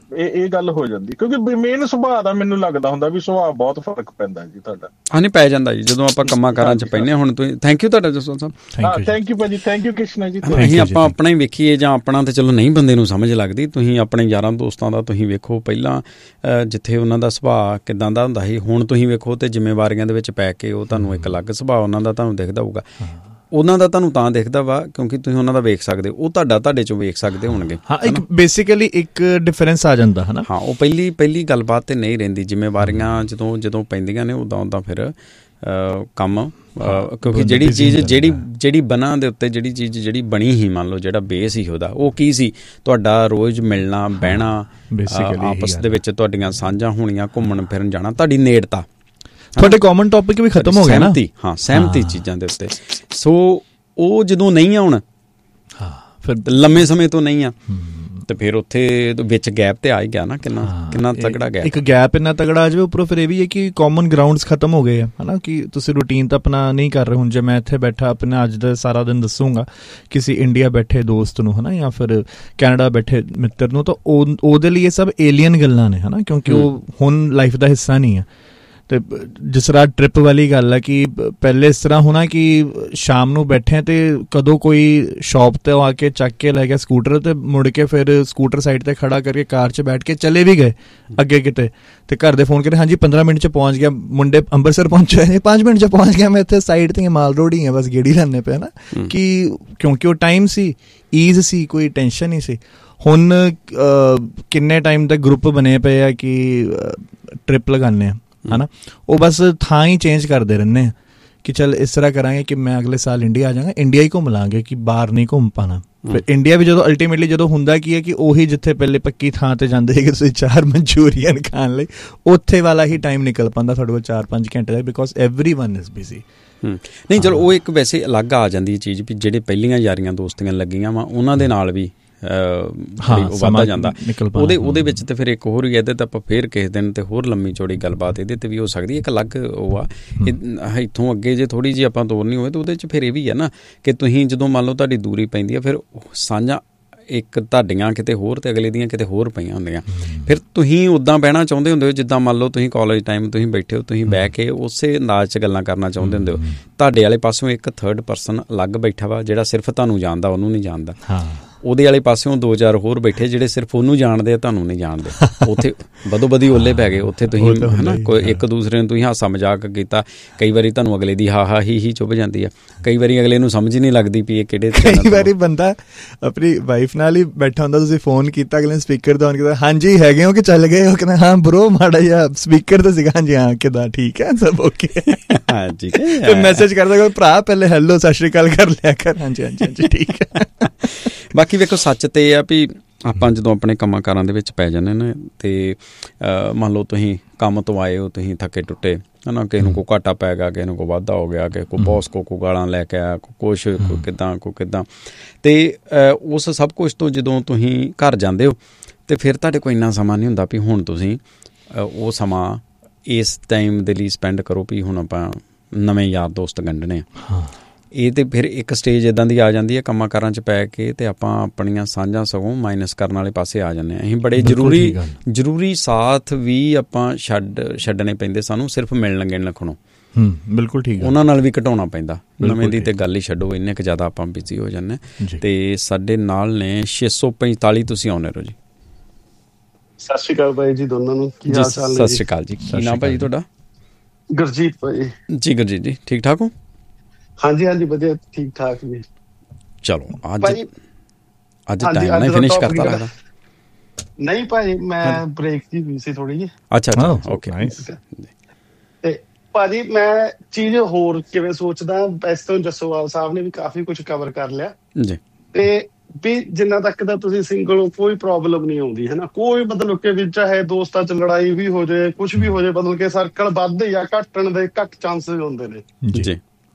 ਇਹ ਗੱਲ ਹੋ ਜਾਂਦੀ, ਕਿਉਂਕਿ ਮੇਨ ਸੁਭਾਅ ਦਾ ਮੈਨੂੰ ਲੱਗਦਾ ਹੁੰਦਾ ਵੀ ਸੁਭਾਅ ਬਹੁਤ ਫਰਕ ਪੈਂਦਾ ਜੀ ਤੁਹਾਡਾ। ਨਹੀਂ ਪੈ ਜਾਂਦਾ ਜੀ ਜਦੋਂ ਆਪਾਂ ਕੰਮਾਂ ਕਾਰਾਂ 'ਚ ਪੈਂਦੇ ਹਾਂ। ਹੁਣ ਤੁਸੀਂ ਥੈਂਕ ਯੂ ਤੁਹਾਡਾ ਜਸਵੰਤ ਸਾਹਿਬ। ਥੈਂਕ ਯੂ ਭਾਜੀ, ਥੈਂਕ ਯੂ ਕ੍ਰਿਸ਼ਨਾ ਜੀ। ਅਸੀਂ ਆਪਾਂ ਆਪਣਾ ਹੀ ਵੇਖੀਏ ਜਾਂ ਆਪਣਾ ਤੇ ਚਲੋ ਨਹੀਂ ਬੰਦੇ ਨੂੰ ਸਮਝ ਲੱਗਦੀ, ਤੁਸੀਂ ਆਪਣੇ ਯਾਰਾਂ ਦੋਸਤਾਂ ਦਾ ਤੁਸੀਂ ਵੇਖੋ ਪਹਿਲਾਂ ਜਿੱਥੇ ਉਹਨਾਂ ਦਾ ਸੁਭਾਅ ਕਿੱਦਾਂ ਦਾ ਹੁੰਦਾ ਸੀ, ਹੁਣ ਤੁਸੀਂ ਵੇਖੋ ਤੇ ਜ਼ਿੰਮੇਵਾਰੀਆਂ ਦੇ ਵਿੱਚ ਪੈ ਕੇ ਉਹ ਤੁਹਾਨੂੰ ਇੱਕ ਅਲੱਗ ਸੁਭਾਅ ਉਹਨਾਂ ਦਾ ਤੁਹਾਨੂੰ ਦਿਖਦਾ ਹੋਊਗਾ। ਉਹਨਾਂ ਦਾ ਤੁਹਾਨੂੰ ਤਾਂ ਦਿਖਦਾ ਵਾ ਕਿਉਂਕਿ ਤੁਸੀਂ ਉਹਨਾਂ ਦਾ ਵੇਖ ਸਕਦੇ ਹੋ, ਉਹ ਤੁਹਾਡੇ ਚੋਂ ਵੇਖ ਸਕਦੇ ਹੋਣਗੇ। ਹਾਂ, ਇੱਕ ਬੇਸਿਕਲੀ ਇੱਕ ਡਿਫਰੈਂਸ ਆ ਜਾਂਦਾ ਹੈ ਨਾ। ਹਾਂ, ਉਹ ਪਹਿਲੀ ਗੱਲਬਾਤ ਤੇ ਨਹੀਂ ਰਹਿੰਦੀ, ਜ਼ਿੰਮੇਵਾਰੀਆਂ ਜਦੋਂ ਪੈਂਦੀਆਂ ਨੇ ਉਦਾਂ ਫਿਰ ਕੰਮ, ਕਿਉਂਕਿ ਜਿਹੜੀ ਚੀਜ਼ ਜਿਹੜੀ ਬਣਾ ਦੇ ਉੱਤੇ ਜਿਹੜੀ ਬਣੀ ਸੀ, ਮੰਨ ਲਓ ਜਿਹੜਾ ਬੇਸ ਸੀ ਉਹਦਾ, ਉਹ ਕੀ ਸੀ? ਤੁਹਾਡਾ ਰੋਜ਼ ਮਿਲਣਾ ਬਹਿਣਾ, ਆਪਸ ਦੇ ਵਿੱਚ ਤੁਹਾਡੀਆਂ ਸਾਂਝਾਂ ਹੋਣੀਆਂ, ਘੁੰਮਣ ਫਿਰਨ ਜਾਣਾ, ਤੁਹਾਡੀ ਨੇੜਤਾ, ਤੁਹਾਡੇ ਕਾਮਨ ਟੌਪਿਕ ਵੀ ਖਤਮ ਹੋ ਗਿਆ ਨਾ। ਸਹਿਮਤੀ ਚੀਜ਼ਾਂ ਦੇ ਉੱਤੇ। ਸੋ ਉਹ ਜਦੋਂ ਨਹੀਂ ਆ ਹੁਣ, ਫਿਰ ਲੰਮੇ ਸਮੇਂ ਤੋਂ ਨਹੀਂ ਆ, ਤੇ ਫਿਰ ਉੱਥੇ ਵਿੱਚ ਗੈਪ ਤੇ ਆ ਹੀ ਗਿਆ ਨਾ। ਕਿੰਨਾ ਤਗੜਾ ਗੈਪ, ਇੱਕ ਗੈਪ ਇੰਨਾ ਤਗੜਾ ਆ ਜਾਵੇ। ਉੱਪਰੋਂ ਫਿਰ ਇਹ ਵੀ ਹੈ ਕਿ ਕਾਮਨ ਗਰਾਊਂਡਸ ਖਤਮ ਹੋ ਗਏ ਆ, ਹੈ ਨਾ, ਕਿ ਤੁਸੀਂ ਰੂਟੀਨ ਤਾਂ ਆਪਣਾ ਨਹੀਂ ਕਰ ਰਹੇ। ਹੁਣ ਜੇ ਮੈਂ ਇੱਥੇ ਬੈਠਾ ਆਪਣਾ ਅੱਜ ਦਾ ਸਾਰਾ ਦਿਨ ਦੱਸੂਗਾ ਕਿਸੇ ਇੰਡੀਆ ਬੈਠੇ ਦੋਸਤ ਨੂੰ, ਹੈ ਨਾ, ਜਾਂ ਫਿਰ ਕੈਨੇਡਾ ਬੈਠੇ ਮਿੱਤਰ ਨੂੰ, ਤਾਂ ਉਹਦੇ ਲਈ ਇਹ ਸਭ ਏਲੀਅਨ ਗੱਲਾਂ ਨੇ, ਹੈ ਨਾ, ਕਿਉਂਕਿ ਉਹ ਹੁਣ ਲਾਈਫ ਦਾ ਹਿੱਸਾ ਨਹੀਂ ਆ। ਅਤੇ ਜਿਸ ਤਰ੍ਹਾਂ ਟਰਿਪ ਵਾਲੀ ਗੱਲ ਹੈ ਕਿ ਪਹਿਲੇ ਇਸ ਤਰ੍ਹਾਂ ਹੋਣਾ ਕਿ ਸ਼ਾਮ ਨੂੰ ਬੈਠੇ ਅਤੇ ਕਦੋਂ ਕੋਈ ਸ਼ੌਪ 'ਤੇ ਆ ਕੇ ਚੱਕ ਕੇ ਲੈ ਗਿਆ ਸਕੂਟਰ, ਅਤੇ ਮੁੜ ਕੇ ਫਿਰ ਸਕੂਟਰ ਸਾਈਡ 'ਤੇ ਖੜ੍ਹਾ ਕਰਕੇ ਕਾਰ 'ਚ ਬੈਠ ਕੇ ਚਲੇ ਵੀ ਗਏ ਅੱਗੇ ਕਿਤੇ, ਅਤੇ ਘਰ ਦੇ ਫੋਨ ਕਰੇ, ਹਾਂਜੀ 15 ਮਿੰਟ 'ਚ ਪਹੁੰਚ ਗਿਆ, ਮੁੰਡੇ ਅੰਮ੍ਰਿਤਸਰ ਪਹੁੰਚੇ ਨੇ, 5 ਮਿੰਟ 'ਚ ਪਹੁੰਚ ਗਿਆ, ਮੈਂ ਇੱਥੇ ਸਾਈਡ 'ਤੇ ਮਾਲ ਰੋਡ ਹੀ ਹਾਂ, ਬਸ ਗੇੜੀ ਲੈਣੇ ਪਿਆ ਨਾ, ਕਿ ਕਿਉਂਕਿ ਉਹ ਟਾਈਮ ਸੀ, ਈਜ਼ ਸੀ, ਕੋਈ ਟੈਨਸ਼ਨ ਨਹੀਂ ਸੀ। ਹੁਣ ਕਿੰਨੇ ਟਾਈਮ ਤੱਕ ਗਰੁੱਪ ਬਣੇ ਪਏ ਆ ਕਿ ਟਰਿਪ ਲਗਾਉਂਦੇ ਆ, ਹੈ ਨਾ, ਉਹ ਬਸ ਥਾਂ ਹੀ ਚੇਂਜ ਕਰਦੇ ਰਹਿੰਦੇ ਆ ਕਿ ਚੱਲ ਇਸ ਤਰ੍ਹਾਂ ਕਰਾਂਗੇ ਕਿ ਮੈਂ ਅਗਲੇ ਸਾਲ ਇੰਡੀਆ ਆ ਜਾਵਾਂਗਾ, ਇੰਡੀਆ ਹੀ ਘੁੰਮ ਲਾਂਗੇ, ਕਿ ਬਾਹਰ ਨਹੀਂ ਘੁੰਮ ਪਾਣਾ। ਫਿਰ ਇੰਡੀਆ ਵੀ ਜਦੋਂ ਅਲਟੀਮੇਟਲੀ ਜਦੋਂ ਹੁੰਦਾ ਕੀ ਹੈ ਕਿ ਉਹੀ ਜਿੱਥੇ ਪਹਿਲੇ ਪੱਕੀ ਥਾਂ 'ਤੇ ਜਾਂਦੇ ਸੀ ਕਿ ਤੁਸੀਂ 4 ਮਨਚੂਰੀਅਨ ਖਾਣ ਲਈ, ਉੱਥੇ ਵਾਲਾ ਹੀ ਟਾਈਮ ਨਿਕਲ ਪਾਉਂਦਾ ਤੁਹਾਡੇ ਕੋਲ 4-5 ਘੰਟੇ ਦਾ, ਬਿਕੋਜ਼ ਐਵਰੀਵਨ ਇਜ਼ ਬਿਜ਼ੀ। ਨਹੀਂ ਚਲੋ ਉਹ ਇੱਕ ਵੈਸੇ ਅਲੱਗ ਆ ਜਾਂਦੀ ਹੈ ਚੀਜ਼ ਵੀ ਜਿਹੜੇ ਪਹਿਲੀਆਂ ਯਾਰੀਆਂ ਦੋਸਤੀਆਂ ਲੱਗੀਆਂ ਵਾ ਉਹਨਾਂ ਦੇ ਨਾਲ ਵੀ ਵੱਧਦਾ ਜਾਂਦਾ ਉਹਦੇ ਵਿੱਚ। ਤੇ ਫਿਰ ਇੱਕ ਹੋਰ ਹੀ ਇਹਦੇ ਤਾਂ ਆਪਾਂ ਫੇਰ ਕਿਸੇ ਦਿਨ ਤੇ ਹੋਰ ਲੰਮੀ ਚੌੜੀ ਗੱਲਬਾਤ ਇਹਦੇ ਤੇ ਵੀ ਹੋ ਸਕਦੀ ਹੈ। ਇੱਕ ਅਲੱਗ ਉਹ ਆ ਇੱਥੋਂ ਅੱਗੇ ਜੇ ਥੋੜ੍ਹੀ ਜਿਹੀ ਆਪਾਂ ਤੋਰਨੀ ਹੋਵੇ ਤਾਂ ਉਹਦੇ 'ਚ ਫਿਰ ਇਹ ਵੀ ਹੈ ਨਾ ਕਿ ਤੁਸੀਂ ਜਦੋਂ ਮੰਨ ਲਓ ਤੁਹਾਡੀ ਦੂਰੀ ਪੈਂਦੀ ਹੈ, ਫਿਰ ਸਾਂਝਾਂ ਇੱਕ ਤੁਹਾਡੀਆਂ ਕਿਤੇ ਹੋਰ ਤੇ ਅਗਲੇ ਦੀਆਂ ਕਿਤੇ ਹੋਰ ਪਈਆਂ ਹੁੰਦੀਆਂ। ਫਿਰ ਤੁਸੀਂ ਉੱਦਾਂ ਬਹਿਣਾ ਚਾਹੁੰਦੇ ਹੁੰਦੇ ਹੋ ਜਿੱਦਾਂ ਮੰਨ ਲਓ ਤੁਸੀਂ ਕਾਲਜ ਟਾਈਮ ਤੁਸੀਂ ਬੈਠੇ ਹੋ, ਤੁਸੀਂ ਬਹਿ ਕੇ ਉਸੇ ਅੰਦਾਜ਼ 'ਚ ਗੱਲਾਂ ਕਰਨਾ ਚਾਹੁੰਦੇ ਹੁੰਦੇ ਹੋ। ਤੁਹਾਡੇ ਵਾਲੇ ਪਾਸਿਓਂ ਇੱਕ ਥਰਡ ਪਰਸਨ ਅਲੱਗ ਬੈਠਾ ਵਾ ਜਿਹੜਾ ਸਿਰਫ ਤੁਹਾਨੂੰ ਜਾਣਦਾ, ਉਹਨੂੰ ਨਹੀਂ ਜਾਣਦਾ। ਉਹਦੇ ਵਾਲੇ ਪਾਸਿਓਂ 2-4 ਹੋਰ ਬੈਠੇ ਜਿਹੜੇ ਸਿਰਫ ਉਹਨੂੰ ਜਾਣਦੇ ਆ, ਤੁਹਾਨੂੰ ਨਹੀਂ ਜਾਣਦੇ। ਉੱਥੇ ਬਦੋ-ਬਦੀ ਓਲੇ ਪੈ ਗਏ। ਉੱਥੇ ਤੁਸੀਂ ਹੈ ਨਾ ਕੋਈ ਇੱਕ ਦੂਸਰੇ ਨੂੰ ਤੁਸੀਂ ਹਾਸਾ ਮਜ਼ਾਕ ਕੀਤਾ, ਕਈ ਵਾਰੀ ਤੁਹਾਨੂੰ ਅਗਲੇ ਦੀ ਹਾ ਹੀ ਚੁੱਭ ਜਾਂਦੀ ਆ, ਕਈ ਵਾਰੀ ਅਗਲੇ ਨੂੰ ਸਮਝ ਹੀ ਨਹੀਂ ਲੱਗਦੀ ਵੀ ਇਹ ਕਿਹੜੇ। ਕਈ ਵਾਰੀ ਬੰਦਾ ਆਪਣੀ ਵਾਈਫ ਨਾਲ ਹੀ ਬੈਠਾ ਹੁੰਦਾ, ਤੁਸੀਂ ਫੋਨ ਕੀਤਾ, ਅਗਲੇ ਨੇ ਸਪੀਕਰ ਦਾ ਔਨ ਕੀਤਾ, ਹਾਂਜੀ ਹੈਗੇ ਹੋ ਕਿ ਚੱਲ ਗਏ ਹੋ, ਕਹਿੰਦਾ ਹਾਂ ਬਰੋ ਮਾੜਾ ਜਿਹਾ ਸਪੀਕਰ ਤਾਂ ਸੀਗਾ, ਹਾਂਜੀ ਹਾਂ ਕਿੱਦਾਂ ਠੀਕ ਹੈ ਸਭ ਓਕੇ, ਹਾਂਜੀ ਮੈਸੇਜ ਕਰਦਾ ਭਰਾ ਪਹਿਲੇ ਹੈਲੋ ਸਤਿ ਸ਼੍ਰੀ ਅਕਾਲ ਕਰ ਲਿਆ ਕਰ, ਹਾਂਜੀ ਹਾਂਜੀ ਹਾਂਜੀ ਠੀਕ ਹੈ। ਬਾਕੀ ਵੇਖੋ ਸੱਚ ਤਾਂ ਇਹ ਆ ਵੀ ਆਪਾਂ ਜਦੋਂ ਆਪਣੇ ਕੰਮਾਂ ਕਾਰਾਂ ਦੇ ਵਿੱਚ ਪੈ ਜਾਂਦੇ ਨੇ ਅਤੇ ਮੰਨ ਲਓ ਤੁਸੀਂ ਕੰਮ ਤੋਂ ਆਏ ਹੋ, ਤੁਸੀਂ ਥੱਕੇ ਟੁੱਟੇ ਹੈ ਨਾ, ਕਿਸੇ ਨੂੰ ਕੋਈ ਘਾਟਾ ਪੈ ਗਿਆ, ਕਿਸੇ ਨੂੰ ਕੋਈ ਵਾਧਾ ਹੋ ਗਿਆ, ਕਿਸੇ ਕੋਈ ਬੌਸ ਕੋਈ ਗਾਲਾਂ ਲੈ ਕੇ ਆਇਆ, ਕੋਈ ਕਿੱਦਾਂ ਅਤੇ ਉਸ ਸਭ ਕੁਛ ਤੋਂ ਜਦੋਂ ਤੁਸੀਂ ਘਰ ਜਾਂਦੇ ਹੋ ਅਤੇ ਫਿਰ ਤੁਹਾਡੇ ਕੋਲ ਇੰਨਾ ਸਮਾਂ ਨਹੀਂ ਹੁੰਦਾ ਵੀ ਹੁਣ ਤੁਸੀਂ ਉਹ ਸਮਾਂ ਇਸ ਟਾਈਮ ਦੇ ਲਈ ਸਪੈਂਡ ਕਰੋ ਵੀ ਹੁਣ ਆਪਾਂ ਨਵੇਂ ਯਾਰ ਦੋਸਤ ਗੰਢਣੇ ਆ। ਇਹ ਤਾਂ ਫਿਰ ਇੱਕ ਸਟੇਜ ਇੱਦਾਂ ਦੀ ਆ ਜਾਂਦੀ ਹੈ ਕੰਮਾਂ ਕਾਰਾਂ 'ਚ ਪੈ ਕੇ ਅਤੇ ਆਪਾਂ ਆਪਣੀਆਂ ਸਾਂਝਾਂ ਸਗੋਂ ਮਾਈਨਸ ਕਰਨ ਵਾਲੇ ਪਾਸੇ ਆ ਜਾਂਦੇ ਹਾਂ। ਅਸੀਂ ਬੜੇ ਜ਼ਰੂਰੀ ਸਾਥ ਵੀ ਆਪਾਂ ਛੱਡਣੇ ਪੈਂਦੇ ਸਾਨੂੰ ਸਿਰਫ ਮਿਲਣ ਗਿਣ ਰੱਖਣੋਂ। ਬਿਲਕੁਲ ਠੀਕ, ਉਹਨਾਂ ਨਾਲ ਵੀ ਘਟਾਉਣਾ ਪੈਂਦਾ। ਨਵੇਂ ਦੀ ਤੇ ਗੱਲ ਹੀ ਛੱਡੋ, ਇੰਨੇ ਕੁ ਜ਼ਿਆਦਾ ਆਪਾਂ ਬਿਜ਼ੀ ਹੋ ਜਾਂਦੇ। ਅਤੇ ਸਾਡੇ ਨਾਲ ਨੇ 645 ਤੁਸੀਂ ਆਉਂਦੇ ਰਹੋ ਜੀ। ਸਤਿ ਸ਼੍ਰੀ ਅਕਾਲ ਭਾਈ ਜੀ ਦੋਨਾਂ ਨੂੰ, ਕੀ ਹਾਲ ਚਾਲ? ਸਤਿ ਸ਼੍ਰੀ ਅਕਾਲ ਜੀ, ਕੀ ਨਾਮ ਭਾਜੀ ਤੁਹਾਡਾ? ਗੁਰਜੀਤ ਭਾਈ ਜੀ। ਗੁਰਜੀਤ ਜੀ ਠੀਕ ਠਾਕ ਹੋ? ਹਾਂਜੀ ਹਾਂਜੀ ਵਧੀਆ ਠੀਕ ਠਾਕ ਜੀ। ਚਲੋ ਅੱਜ ਟਾਈਮ ਨਹੀਂ ਫਿਨਿਸ਼ ਕਰਤਾ ਲੱਗਦਾ। ਨਹੀਂ ਭਾਜੀ ਮੈਂ ਬ੍ਰੇਕ ਦੀ ਹੋਈ ਸੀ ਥੋੜੀ ਜਿਹੀ। ਅੱਛਾ ਓਕੇ। ਤੇ ਭਾਜੀ ਮੈਂ ਚੀਜ਼ ਹੋਰ ਕਿਵੇਂ ਸੋਚਦਾ, ਵੈਸੇ ਤਾਂ ਜੱਸੋਵਾਲ ਸਾਹਿਬ ਨੇ ਵੀ ਕਾਫੀ ਕੁਛ ਕਵਰ ਕਰ ਲਿਆ ਜੀ, ਤੇ ਵੀ ਜਿੰਨਾ ਤੱਕ ਦਾ ਤੁਸੀਂ ਸਿੰਗਲ ਹੋ ਕੋਈ ਪ੍ਰੋਬਲਮ ਨਹੀਂ ਆਉਂਦੀ ਹੈ ਨਾ, ਕੋਈ ਮਤਲਬ ਕਿ ਵੀ ਚਾਹੇ ਦੋਸਤਾਂ 'ਚ ਲੜਾਈ ਵੀ ਹੋ ਜਾਏ, ਕੁਛ ਵੀ ਹੋ ਜਾਏ, ਮਤਲਬ ਕਿ ਸਰਕਲ ਵੱਧਦੇ ਜਾਂ ਘਟਣ ਦੇ ਘੱਟ ਚਾਂਸਿਸ ਹੁੰਦੇ ਨੇ ਜੀ।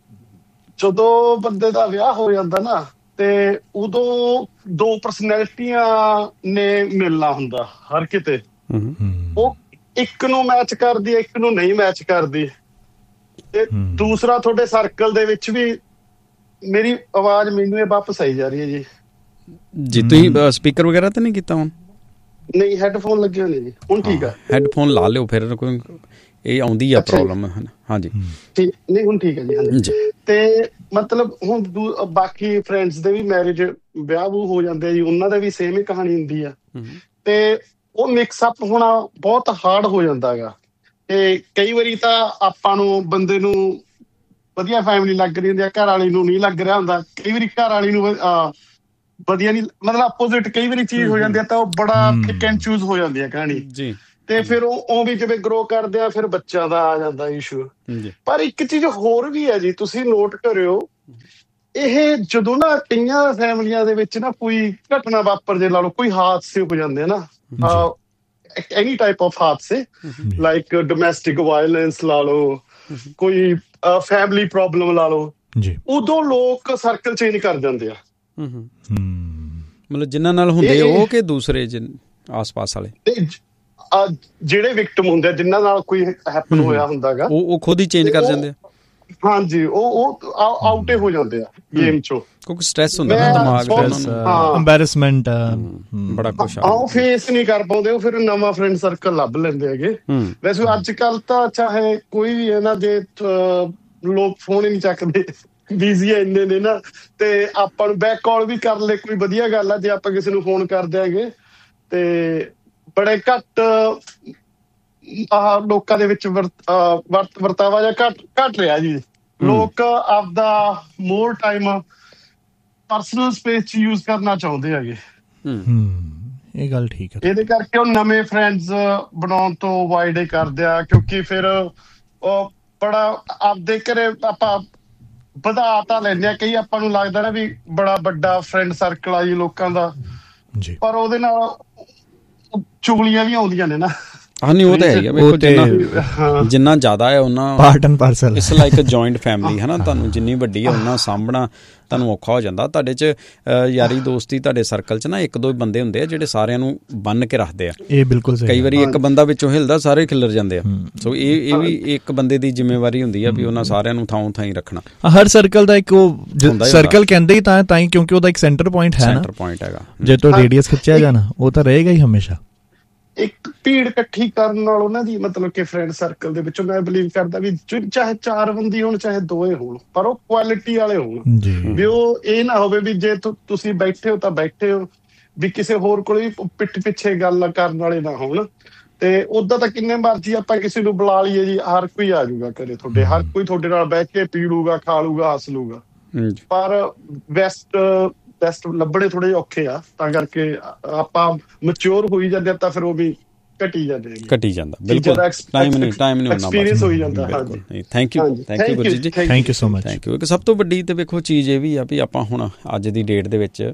ਜਦੋਂ ਬੰਦੇ ਦਾ ਵਿਆਹ ਹੋ ਜਾਂਦਾ ਨਾ ਤੇ ਉਦੋਂ 2 ਪਰਸਨੈਲਿਟੀਆਂ ਨੇ ਮਿਲਣਾ ਹੁੰਦਾ ਹਰ ਕਿਤੇ, ਉਹ ਇੱਕ ਨੂੰ ਮੈਚ ਕਰਦੀ, ਇੱਕ ਨੂੰ ਨਹੀਂ ਮੈਚ ਕਰਦੀ, ਤੇ ਦੂਸਰਾ ਤੁਹਾਡੇ ਸਰਕਲ ਦੇ ਵਿੱਚ ਵੀ। ਮੇਰੀ ਆਵਾਜ਼ ਮੈਨੂੰ ਇਹ ਵਾਪਸ ਆਈ ਜਾ ਰਹੀ ਹੈ ਜੀ? ਜੀ ਤੁਸੀਂ ਸਪੀਕਰ ਵਗੈਰਾ ਤਾਂ ਨਹੀਂ ਕੀਤਾ ਹੁਣ? ਨਹੀਂ ਹੈੱਡਫੋਨ ਲੱਗੇ ਹੋਏ ਨੇ ਜੀ, ਹੁਣ ਠੀਕ ਆ। ਹੈੱਡਫੋਨ ਲਾ ਲਿਓ ਫਿਰ, ਕੋਈ ਇਹ ਆਉਂਦੀ ਆ ਪ੍ਰੋਬਲਮ। ਹਾਂਜੀ ਠੀਕ, ਨਹੀਂ ਹੁਣ ਠੀਕ ਹੈ ਜੀ। ਹਾਂਜੀ ਤੇ ਮਤਲਬ ਹੁਣ ਬਾਕੀ ਫਰੈਂਡਸ ਦੇ ਵੀ ਮੈਰਿਜ ਵਿਆਹ ਵੂਹ ਹੋ ਜਾਂਦੇ ਆ ਜੀ, ਉਹਨਾਂ ਦਾ ਵੀ ਸੇਮ ਹੀ ਕਹਾਣੀ ਹੁੰਦੀ ਆ। ਤੇ ਉਹ ਮਿਕਸ ਅਪ ਹੋਣਾ ਬਹੁਤ ਹਾਰਡ ਹੋ ਜਾਂਦਾ ਹੈਗਾ। ਤੇ ਕਈ ਵਾਰੀ ਤਾਂ ਆਪਾਂ ਨੂੰ, ਬੰਦੇ ਨੂੰ ਵਧੀਆ ਫੈਮਿਲੀ ਲੱਗ ਰਹੀ ਹੁੰਦੀ ਆ, ਘਰ ਵਾਲੀ ਨੂੰ ਨਹੀਂ ਲੱਗ ਰਿਹਾ ਹੁੰਦਾ। ਕਈ ਵਾਰੀ ਘਰ ਵਾਲੀ ਨੂੰ ਵਧੀਆ ਨਹੀਂ, ਮਤਲਬ ਆਪੋਜ਼ਿਟ ਕਈ ਵਾਰੀ ਚੀਜ਼ ਹੋ ਜਾਂਦੀ ਆ, ਤਾਂ ਉਹ ਬੜਾ ਪਿਕ ਐਂਡ ਚੂਜ਼ ਹੋ ਜਾਂਦੀ ਆ ਕਹਾਣੀ ਜੀ। ਤੇ ਫਿਰ ਉਹ ਵੀ ਜਿਵੇਂ ਗਰੋ ਕਰਦੇ ਆ, ਫਿਰ ਬੱਚਿਆਂ ਦਾ ਆ ਜਾਂਦਾ ਇਸ਼ੂ। ਪਰ ਇੱਕ ਚੀਜ਼ ਹੋਰ ਵੀ ਹੈ ਜੀ, ਤੁਸੀਂ ਨੋਟ ਕਰਿਓ, ਇਹ ਜਦੋਂ ਨਾ ਕਈਆਂ ਫੈਮਲੀਆਂ ਦੇ ਵਿੱਚ ਨਾ ਕੋਈ ਘਟਨਾ ਵਾਪਰ ਜੇ, ਲਾ ਲਓ ਕੋਈ ਹਾਦਸੇ ਹੋ ਜਾਂਦੇ ਆ ਨਾ, ਐਨੀ ਟਾਈਪ ਆਫ ਹਾਦਸੇ, ਲਾਈਕ ਡੋਮੈਸਟਿਕ ਵਾਇਲੈਂਸ ਲਾ ਲਓ, ਕੋਈ ਫੈਮਿਲੀ ਪ੍ਰੋਬਲਮ ਲਾ ਲਓ, ਉਦੋਂ ਲੋਕ ਸਰਕਲ ਚੇਂਜ ਕਰ ਜਾਂਦੇ ਆ। ਮਤਲਬ ਜਿਨ੍ਹਾਂ ਨਾਲ ਹੁੰਦੇ ਉਹ ਕਿ ਦੂਸਰੇ ਆਸ-ਪਾਸ ਵਾਲੇ ਜਿਹੜੇ ਵਿਕਟਮ ਹੁੰਦੇ ਆ, ਜਿਨ੍ਹਾਂ ਨਾਲ ਕੋਈ ਹੈਪਨ ਹੋਇਆ ਹੁੰਦਾ ਗਾ, ਉਹ ਖੁਦ ਹੀ ਚੇਂਜ ਕਰ ਜਾਂਦੇ ਆ। ਹਾਂਜੀ, ਉਹ ਆਊਟੇ ਹੋ ਜਾਂਦੇ ਆ ਗੇਮ ਚੋਂ, ਕਿਉਂਕਿ ਸਟ੍ਰੈਸ ਹੁੰਦਾ ਨਾ ਦਿਮਾਗ ਤੇ, ਐਮਬੈਰਸਮੈਂਟ ਬੜਾ ਕੁਛ ਉਹ ਫੇਸ ਨਹੀਂ ਕਰ ਪਾਉਂਦੇ, ਉਹ ਫਿਰ ਨਵਾਂ ਫਰੈਂਡ ਸਰਕਲ ਲੱਭ ਲੈਂਦੇ ਹੈਗੇ। ਵੈਸੇ ਅੱਜ ਕੱਲ ਤਾਂ ਚਾਹੇ ਕੋਈ ਵੀ ਇਹਨਾਂ ਦੇ ਲੋਕ ਫੋਨ ਹੀ ਨਹੀਂ ਚੱਕਦੇ, ਬਿਜ਼ੀ ਇੰਨੇ ਨੇ ਨਾ, ਤੇ ਆਪਾਂ ਨੂੰ ਬੈਕ ਕਾਲ ਵੀ ਕਰ ਲੈ ਕੋਈ ਵਧੀਆ ਗੱਲ ਆ ਜੇ ਆਪਾਂ ਕਿਸੇ ਨੂੰ ਫੋਨ ਕਰ ਦਿਆਂਗੇ। ਤੇ ਬੜੇ ਘੱਟ ਲੋਕਾਂ ਦੇ ਵਿੱਚ ਵਰਤਾਵਾ ਜਾਂ ਘੱਟ ਰਿਹਾ ਜੀ। ਲੋਕ ਆਪਦਾ ਮੋਰ ਟਾਈਮ ਪਰਸਨਲ ਸਪੇਸ ਚ ਯੂਜ਼ ਕਰਨਾ ਚਾਹੁੰਦੇ ਹੈਗੇ। ਇਹ ਗੱਲ ਠੀਕ ਹੈ। ਇਹਦੇ ਕਰਕੇ ਉਹ ਨਵੇਂ ਫਰੈਂਡਸ ਬਣਾਉਣ ਤੋਂ ਅਵੋਇਡ ਕਰਦੇ ਆ, ਕਿਉਂਕਿ ਫਿਰ ਉਹ ਬੜਾ ਆਪਦੇ ਘਰੇ ਆਪਾਂ ਵਧਾ ਤਾਂ ਲੈਂਦੇ ਆ, ਕਈ ਆਪਾਂ ਨੂੰ ਲੱਗਦਾ ਨਾ ਵੀ ਬੜਾ ਵੱਡਾ ਫਰੈਂਡ ਸਰਕਲ ਆ ਜੀ ਲੋਕਾਂ ਦਾ, ਪਰ ਉਹਦੇ ਨਾਲ ਚੁਗਲੀਆਂ ਵੀ ਆਉਂਦੀਆਂ ਨੇ ਨਾ। ਨਹੀਂ ਉਹ ਤਾਂ ਹੈ ਹੀ ਆ, ਵੇਖੋ ਜਿੰਨਾ ਜ਼ਿਆਦਾ ਹੈ ਉਹਨਾਂ part and parcel, it's like a joint family ਹੈ ਨਾ। ਤੁਹਾਨੂੰ ਜਿੰਨੀ ਵੱਡੀ ਹੈ ਉਹਨਾਂ ਸਾਂਭਣਾ ਤੁਹਾਨੂੰ ਔਖਾ ਹੋ ਜਾਂਦਾ। ਤੁਹਾਡੇ 'ਚ ਯਾਰੀ ਦੋਸਤੀ, ਤੁਹਾਡੇ ਸਰਕਲ 'ਚ ਨਾ ਇੱਕ ਦੋ ਬੰਦੇ ਹੁੰਦੇ ਆ ਜਿਹੜੇ ਸਾਰਿਆਂ ਨੂੰ ਬੰਨ੍ਹ ਕੇ ਰੱਖਦੇ ਆ। ਇਹ ਬਿਲਕੁਲ ਸਹੀ। ਕਈ ਵਾਰੀ ਇੱਕ ਬੰਦਾ ਵਿੱਚੋਂ ਹਿਲਦਾ, ਸਾਰੇ ਖਿੱਲਰ ਜਾਂਦੇ ਆ। ਸੋ ਇਹ ਵੀ ਇੱਕ ਬੰਦੇ ਦੀ ਜ਼ਿੰਮੇਵਾਰੀ ਹੁੰਦੀ ਆ ਵੀ ਉਹਨਾਂ ਸਾਰਿਆਂ ਨੂੰ ਥਾਂ ਥਾਂ ਹੀ ਰੱਖਣਾ। ਹਰ ਸਰਕਲ ਦਾ ਇੱਕ ਉਹ ਸਰਕਲ ਕਹਿੰਦੇ ਹੀ ਤਾਂ ਹੀ ਕਿਉਂਕਿ ਉਹਦਾ ਇੱਕ ਸੈਂਟਰ ਪੁਆਇੰਟ ਹੈ ਨਾ, ਸੈਂਟਰ ਪੁਆਇੰਟ ਹੈਗਾ। ਜੇ ਤੋਂ ਰੇਡੀਅਸ ਖਿੱਚਿਆ ਜਾਣਾ ਉਹ ਤਾਂ ਰਹੇਗਾ ਹੀ ਹਮੇਸ਼ਾ। ਇੱਕ ਭੀੜ ਇਕੱਠੀ ਕਰਨ ਨਾਲ ਉਹਨਾਂ ਦੀ ਮਤਲਬ ਕਿ ਫਰੈਂਡ ਸਰਕਲ ਦੇ ਵਿੱਚੋਂ ਮੈਂ ਬਿਲੀਵ ਕਰਦਾ ਵੀ ਚਾਹੇ 4 ਬੰਦੇ ਹੋਣ ਚਾਹੇ 2 ਹੋਣ, ਪਰ ਉਹ ਕੁਆਲਿਟੀ ਵਾਲੇ ਹੋਣ। ਵੀ ਉਹ ਇਹ ਨਾ ਹੋਵੇ ਵੀ ਜੇ ਤੁਸੀਂ ਬੈਠੇ ਹੋ ਤਾਂ ਬੈਠੇ ਹੋ, ਵੀ ਕਿਸੇ ਹੋਰ ਕੋਲ ਵੀ ਪਿੱਠ ਪਿੱਛੇ ਗੱਲ ਕਰਨ ਵਾਲੇ ਨਾ ਹੋਣ। ਤੇ ਓਦਾਂ ਤਾਂ ਕਿੰਨੇ ਮਰਜ਼ੀ ਆਪਾਂ ਕਿਸੇ ਨੂੰ ਬੁਲਾ ਲਈਏ ਜੀ, ਹਰ ਕੋਈ ਆ ਜਾਊਗਾ ਘਰੇ ਤੁਹਾਡੇ, ਹਰ ਕੋਈ ਤੁਹਾਡੇ ਨਾਲ ਬਹਿ ਕੇ ਪੀ ਲੂਗਾ, ਖਾ ਲੂਗਾ, ਹੱਸ ਲੂਗਾ। ਪਰ ਬੈਸਟ ਲੱਭਣੇ ਥੋੜੇ ਜਿਹੇ ਔਖੇ ਆ, ਤਾਂ ਕਰਕੇ ਆਪਾਂ ਮੈਚਿਓਰ ਹੋਈ ਜਾਂਦੇ ਆ ਤਾਂ ਫਿਰ ਉਹ ਵੀ ਘਟੀ ਜਾਂਦਾ। ਬਿਲਕੁਲ ਟਾਈਮ ਨਹੀਂ ਐਕਸਪੀਰੀਅੰਸ ਹੋਈ ਜਾਂਦਾ। ਥੈਂਕ ਯੂ ਗੁਰਜੀਤ ਜੀ, thank you so much. Thank you. ਇੱਕ ਸਭ ਤੋਂ ਵੱਡੀ ਤੇ ਵੇਖੋ ਚੀਜ਼ ਇਹ ਵੀ ਆ ਵੀ ਆਪਾਂ ਹੁਣ ਅੱਜ ਦੀ ਡੇਟ ਦੇ ਵਿੱਚ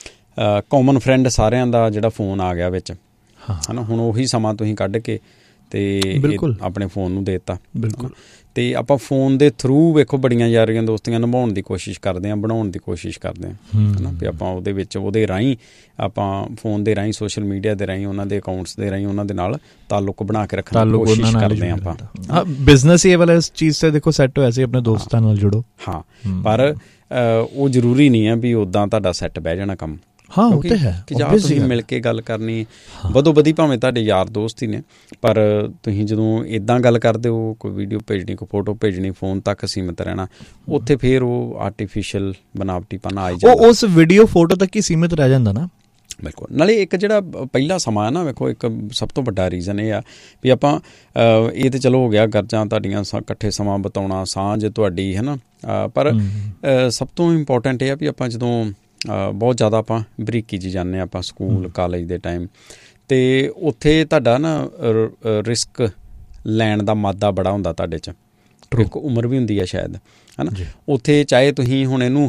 ਕਾਮਨ ਫਰੈਂਡ ਸਾਰਿਆਂ ਦਾ ਜਿਹੜਾ ਫੋਨ ਆ ਗਿਆ ਵਿੱਚ ਹੈ ਨਾ, ਹੁਣ ਉਹੀ ਸਮਾਂ ਤੁਸੀਂ ਕੱਢ ਕੇ ਤੇ ਆਪਣੇ ਫੋਨ ਨੂੰ ਦੇ ਦਿੱਤਾ। ਬਿਲਕੁਲ। ਤੇ ਆਪਾਂ ਫੋਨ ਦੇ ਥਰੂ ਵੇਖੋ ਬੜੀਆਂ ਯਾਰੀਆਂ ਦੋਸਤੀਆਂ ਨਿਭਾਉਣ ਦੀ ਕੋਸ਼ਿਸ਼ ਕਰਦੇ ਹਾਂ, ਬਣਾਉਣ ਦੀ ਕੋਸ਼ਿਸ਼ ਕਰਦੇ ਹਾਂ ਹੈ ਨਾ। ਵੀ ਆਪਾਂ ਉਹਦੇ ਵਿੱਚ ਉਹਦੇ ਰਾਹੀਂ ਆਪਾਂ ਫੋਨ ਦੇ ਰਾਹੀਂ, ਸੋਸ਼ਲ ਮੀਡੀਆ ਦੇ ਰਾਹੀਂ, ਉਹਨਾਂ ਦੇ ਅਕਾਊਂਟਸ ਦੇ ਰਾਹੀਂ ਉਹਨਾਂ ਦੇ ਨਾਲ ਤਾਲੁਕ ਬਣਾ ਕੇ ਰੱਖਣ ਦੀ ਕੋਸ਼ਿਸ਼ ਕਰਦੇ ਹਾਂ ਆਪਾਂ। ਬਿਜ਼ਨਸ ਹੀ ਵਾਲਾ ਇਸ ਚੀਜ਼ ਤੇ ਦੇਖੋ ਸੈੱਟ ਹੋਇਆ ਸੀ, ਆਪਣੇ ਦੋਸਤਾਂ ਨਾਲ ਜੁੜੋ। ਹਾਂ, ਪਰ ਉਹ ਜ਼ਰੂਰੀ ਨਹੀਂ ਹੈ ਵੀ ਉੱਦਾਂ ਤੁਹਾਡਾ ਸੈੱਟ ਬਹਿ ਜਾਣਾ ਕੰਮ। ਹਾਂ ਉਹ ਤੇ ਹੈ ਕਿ ਜਾਂ ਤੁਸੀਂ ਮਿਲ ਕੇ ਗੱਲ ਕਰਨੀ, ਵਧੋ ਵਧੀ ਭਾਵੇਂ ਤੁਹਾਡੇ ਯਾਰ ਦੋਸਤ ਹੀ ਨੇ, ਪਰ ਤੁਸੀਂ ਜਦੋਂ ਇੱਦਾਂ ਗੱਲ ਕਰਦੇ ਹੋ, ਕੋਈ ਵੀਡੀਓ ਭੇਜਣੀ, ਕੋਈ ਫੋਟੋ ਭੇਜਣੀ, ਫੋਨ ਤੱਕ ਸੀਮਿਤ ਰਹਿਣਾ, ਉੱਥੇ ਫਿਰ ਉਹ ਆਰਟੀਫਿਸ਼ੀਅਲ ਬਨਾਵਟੀਪਨ ਆ ਜਾਂਦਾ। ਉਸ ਵੀਡੀਓ ਫੋਟੋ ਤੱਕ ਹੀ ਸੀਮਿਤ ਰਹਿ ਜਾਂਦਾ ਨਾ। ਬਿਲਕੁਲ। ਨਾਲੇ ਇੱਕ ਜਿਹੜਾ ਪਹਿਲਾ ਸਮਾਂ ਹੈ ਨਾ, ਵੇਖੋ ਇੱਕ ਸਭ ਤੋਂ ਵੱਡਾ ਰੀਜ਼ਨ ਇਹ ਆ ਵੀ ਆਪਾਂ ਇਹ ਤਾਂ ਚਲੋ ਹੋ ਗਿਆ ਗਰਜਾਂ ਤੁਹਾਡੀਆਂ, ਇਕੱਠੇ ਸਮਾਂ ਬਿਤਾਉਣਾ, ਸਾਂਝ ਤੁਹਾਡੀ ਹੈ ਨਾ, ਪਰ ਸਭ ਤੋਂ ਇੰਪੋਰਟੈਂਟ ਇਹ ਆ ਵੀ ਆਪਾਂ ਜਦੋਂ ਬਹੁਤ ਜ਼ਿਆਦਾ ਆਪਾਂ ਬਰੀਕੀ 'ਚ ਜਾਂਦੇ ਹਾਂ, ਆਪਾਂ ਸਕੂਲ ਕਾਲਜ ਦੇ ਟਾਈਮ, ਅਤੇ ਉੱਥੇ ਤੁਹਾਡਾ ਨਾ ਰਿਸਕ ਲੈਣ ਦਾ ਮਾਦਾ ਬੜਾ ਹੁੰਦਾ ਤੁਹਾਡੇ 'ਚ, ਇੱਕ ਉਮਰ ਵੀ ਹੁੰਦੀ ਹੈ ਸ਼ਾਇਦ ਹੈ ਨਾ। ਉੱਥੇ ਚਾਹੇ ਤੁਸੀਂ ਹੁਣ ਇਹਨੂੰ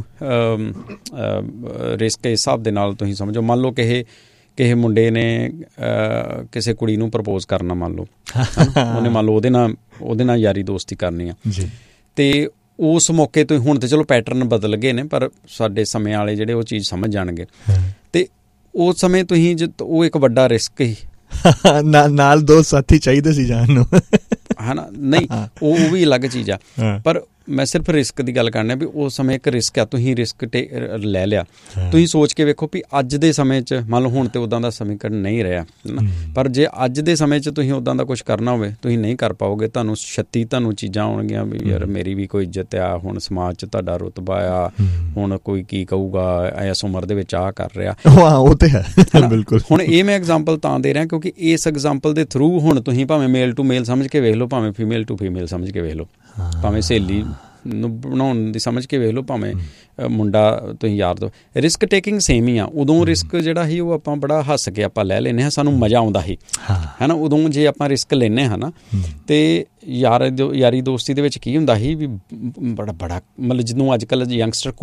ਰਿਸਕ ਇਸ ਹਿਸਾਬ ਦੇ ਨਾਲ ਤੁਸੀਂ ਸਮਝੋ, ਮੰਨ ਲਓ ਕਿਸੇ ਮੁੰਡੇ ਨੇ ਕਿਸੇ ਕੁੜੀ ਨੂੰ ਪ੍ਰਪੋਜ਼ ਕਰਨਾ, ਮੰਨ ਲਓ ਉਹਨੇ ਮੰਨ ਲਓ ਉਹਦੇ ਨਾਲ ਯਾਰੀ ਦੋਸਤੀ ਕਰਨੀ ਆ, ਅਤੇ ਉਸ ਮੌਕੇ ਤੋਂ ਹੁਣ ਤਾਂ ਚਲੋ ਪੈਟਰਨ ਬਦਲ ਗਏ ਨੇ, ਪਰ ਸਾਡੇ ਸਮੇਂ ਵਾਲੇ ਜਿਹੜੇ ਉਹ ਚੀਜ਼ ਸਮਝ ਜਾਣਗੇ। ਅਤੇ ਉਸ ਸਮੇਂ ਤੁਸੀਂ ਉਹ ਇੱਕ ਵੱਡਾ ਰਿਸਕ ਹੀ ਨਾਲ 2 ਸਾਥੀ ਚਾਹੀਦੇ ਸੀ ਜਾਣ ਨੂੰ, ਹੈ ਨਾ। ਨਹੀਂ ਉਹ ਵੀ ਅਲੱਗ ਚੀਜ਼ ਆ, ਪਰ ਮੈਂ ਸਿਰਫ ਰਿਸਕ ਦੀ ਗੱਲ ਕਰਨੀ ਵੀ ਉਸ ਸਮੇਂ ਇੱਕ ਰਿਸਕ ਆ, ਤੁਸੀਂ ਰਿਸਕ ਲੈ ਲਿਆ। ਤੁਸੀਂ ਸੋਚ ਕੇ ਵੇਖੋ ਵੀ ਅੱਜ ਦੇ ਸਮੇਂ 'ਚ ਮੰਨ ਲਓ ਹੁਣ ਤਾਂ ਉੱਦਾਂ ਦਾ ਸਮੀਕਰਨ ਨਹੀਂ ਰਿਹਾ, ਪਰ ਜੇ ਅੱਜ ਦੇ ਸਮੇਂ 'ਚ ਤੁਸੀਂ ਉੱਦਾਂ ਦਾ ਕੁਛ ਕਰਨਾ ਹੋਵੇ ਤੁਸੀਂ ਨਹੀਂ ਕਰ ਪਾਓਗੇ। ਤੁਹਾਨੂੰ 36 ਤੁਹਾਨੂੰ ਚੀਜ਼ਾਂ ਆਉਣਗੀਆਂ ਵੀ ਯਾਰ ਮੇਰੀ ਵੀ ਕੋਈ ਇੱਜ਼ਤ ਆ, ਹੁਣ ਸਮਾਜ 'ਚ ਤੁਹਾਡਾ ਰੁਤਬਾ ਆ, ਹੁਣ ਕੋਈ ਕੀ ਕਹੂਗਾ, ਇਸ ਉਮਰ ਦੇ ਵਿੱਚ ਆਹ ਕਰ ਰਿਹਾ। ਉਹ ਤੇ ਹੈ ਬਿਲਕੁਲ। ਹੁਣ ਇਹ ਮੈਂ ਐਗਜ਼ਾਮਪਲ ਤਾਂ ਦੇ ਰਿਹਾ ਕਿਉਂਕਿ ਇਸ ਐਗਜ਼ਾਮਪਲ ਦੇ ਥਰੂ ਹੁਣ ਤੁਸੀਂ ਭਾਵੇਂ ਮੇਲ ਟੂ ਮੇਲ ਸਮਝ ਕੇ ਵੇਖ ਲਓ, ਭਾਵੇਂ ਫੀਮੇਲ ਟੂ ਫੀਮੇਲ ਸਮਝ ਕੇ ਵੇਖ ਲਓ, ਭਾਵੇਂ ਸਹੇਲੀ ਨੂੰ ਬਣਾਉਣ ਦੀ ਸਮਝ ਕੇ ਵੇਖ ਲਓ, ਭਾਵੇਂ ਮੁੰਡਾ ਤੁਸੀਂ ਯਾਰ ਦੋ, ਰਿਸਕ ਟੇਕਿੰਗ ਸੇਮ ਹੀ ਆ। ਉਦੋਂ ਰਿਸਕ ਜਿਹੜਾ ਸੀ ਉਹ ਆਪਾਂ ਬੜਾ ਹੱਸ ਕੇ ਆਪਾਂ ਲੈ ਲੈਂਦੇ ਹਾਂ, ਸਾਨੂੰ ਮਜ਼ਾ ਆਉਂਦਾ ਸੀ ਹੈ ਨਾ। ਉਦੋਂ ਜੇ ਆਪਾਂ ਰਿਸਕ ਲੈਂਦੇ ਹਾਂ ਨਾ, ਅਤੇ ਯਾਰੀ ਦੋਸਤੀ ਦੇ ਵਿੱਚ ਕੀ ਹੁੰਦਾ ਸੀ ਵੀ ਬੜਾ ਮਤਲਬ ਜਿਹਨੂੰ ਅੱਜ ਕੱਲ੍ਹ ਯੰਗਸਟਰ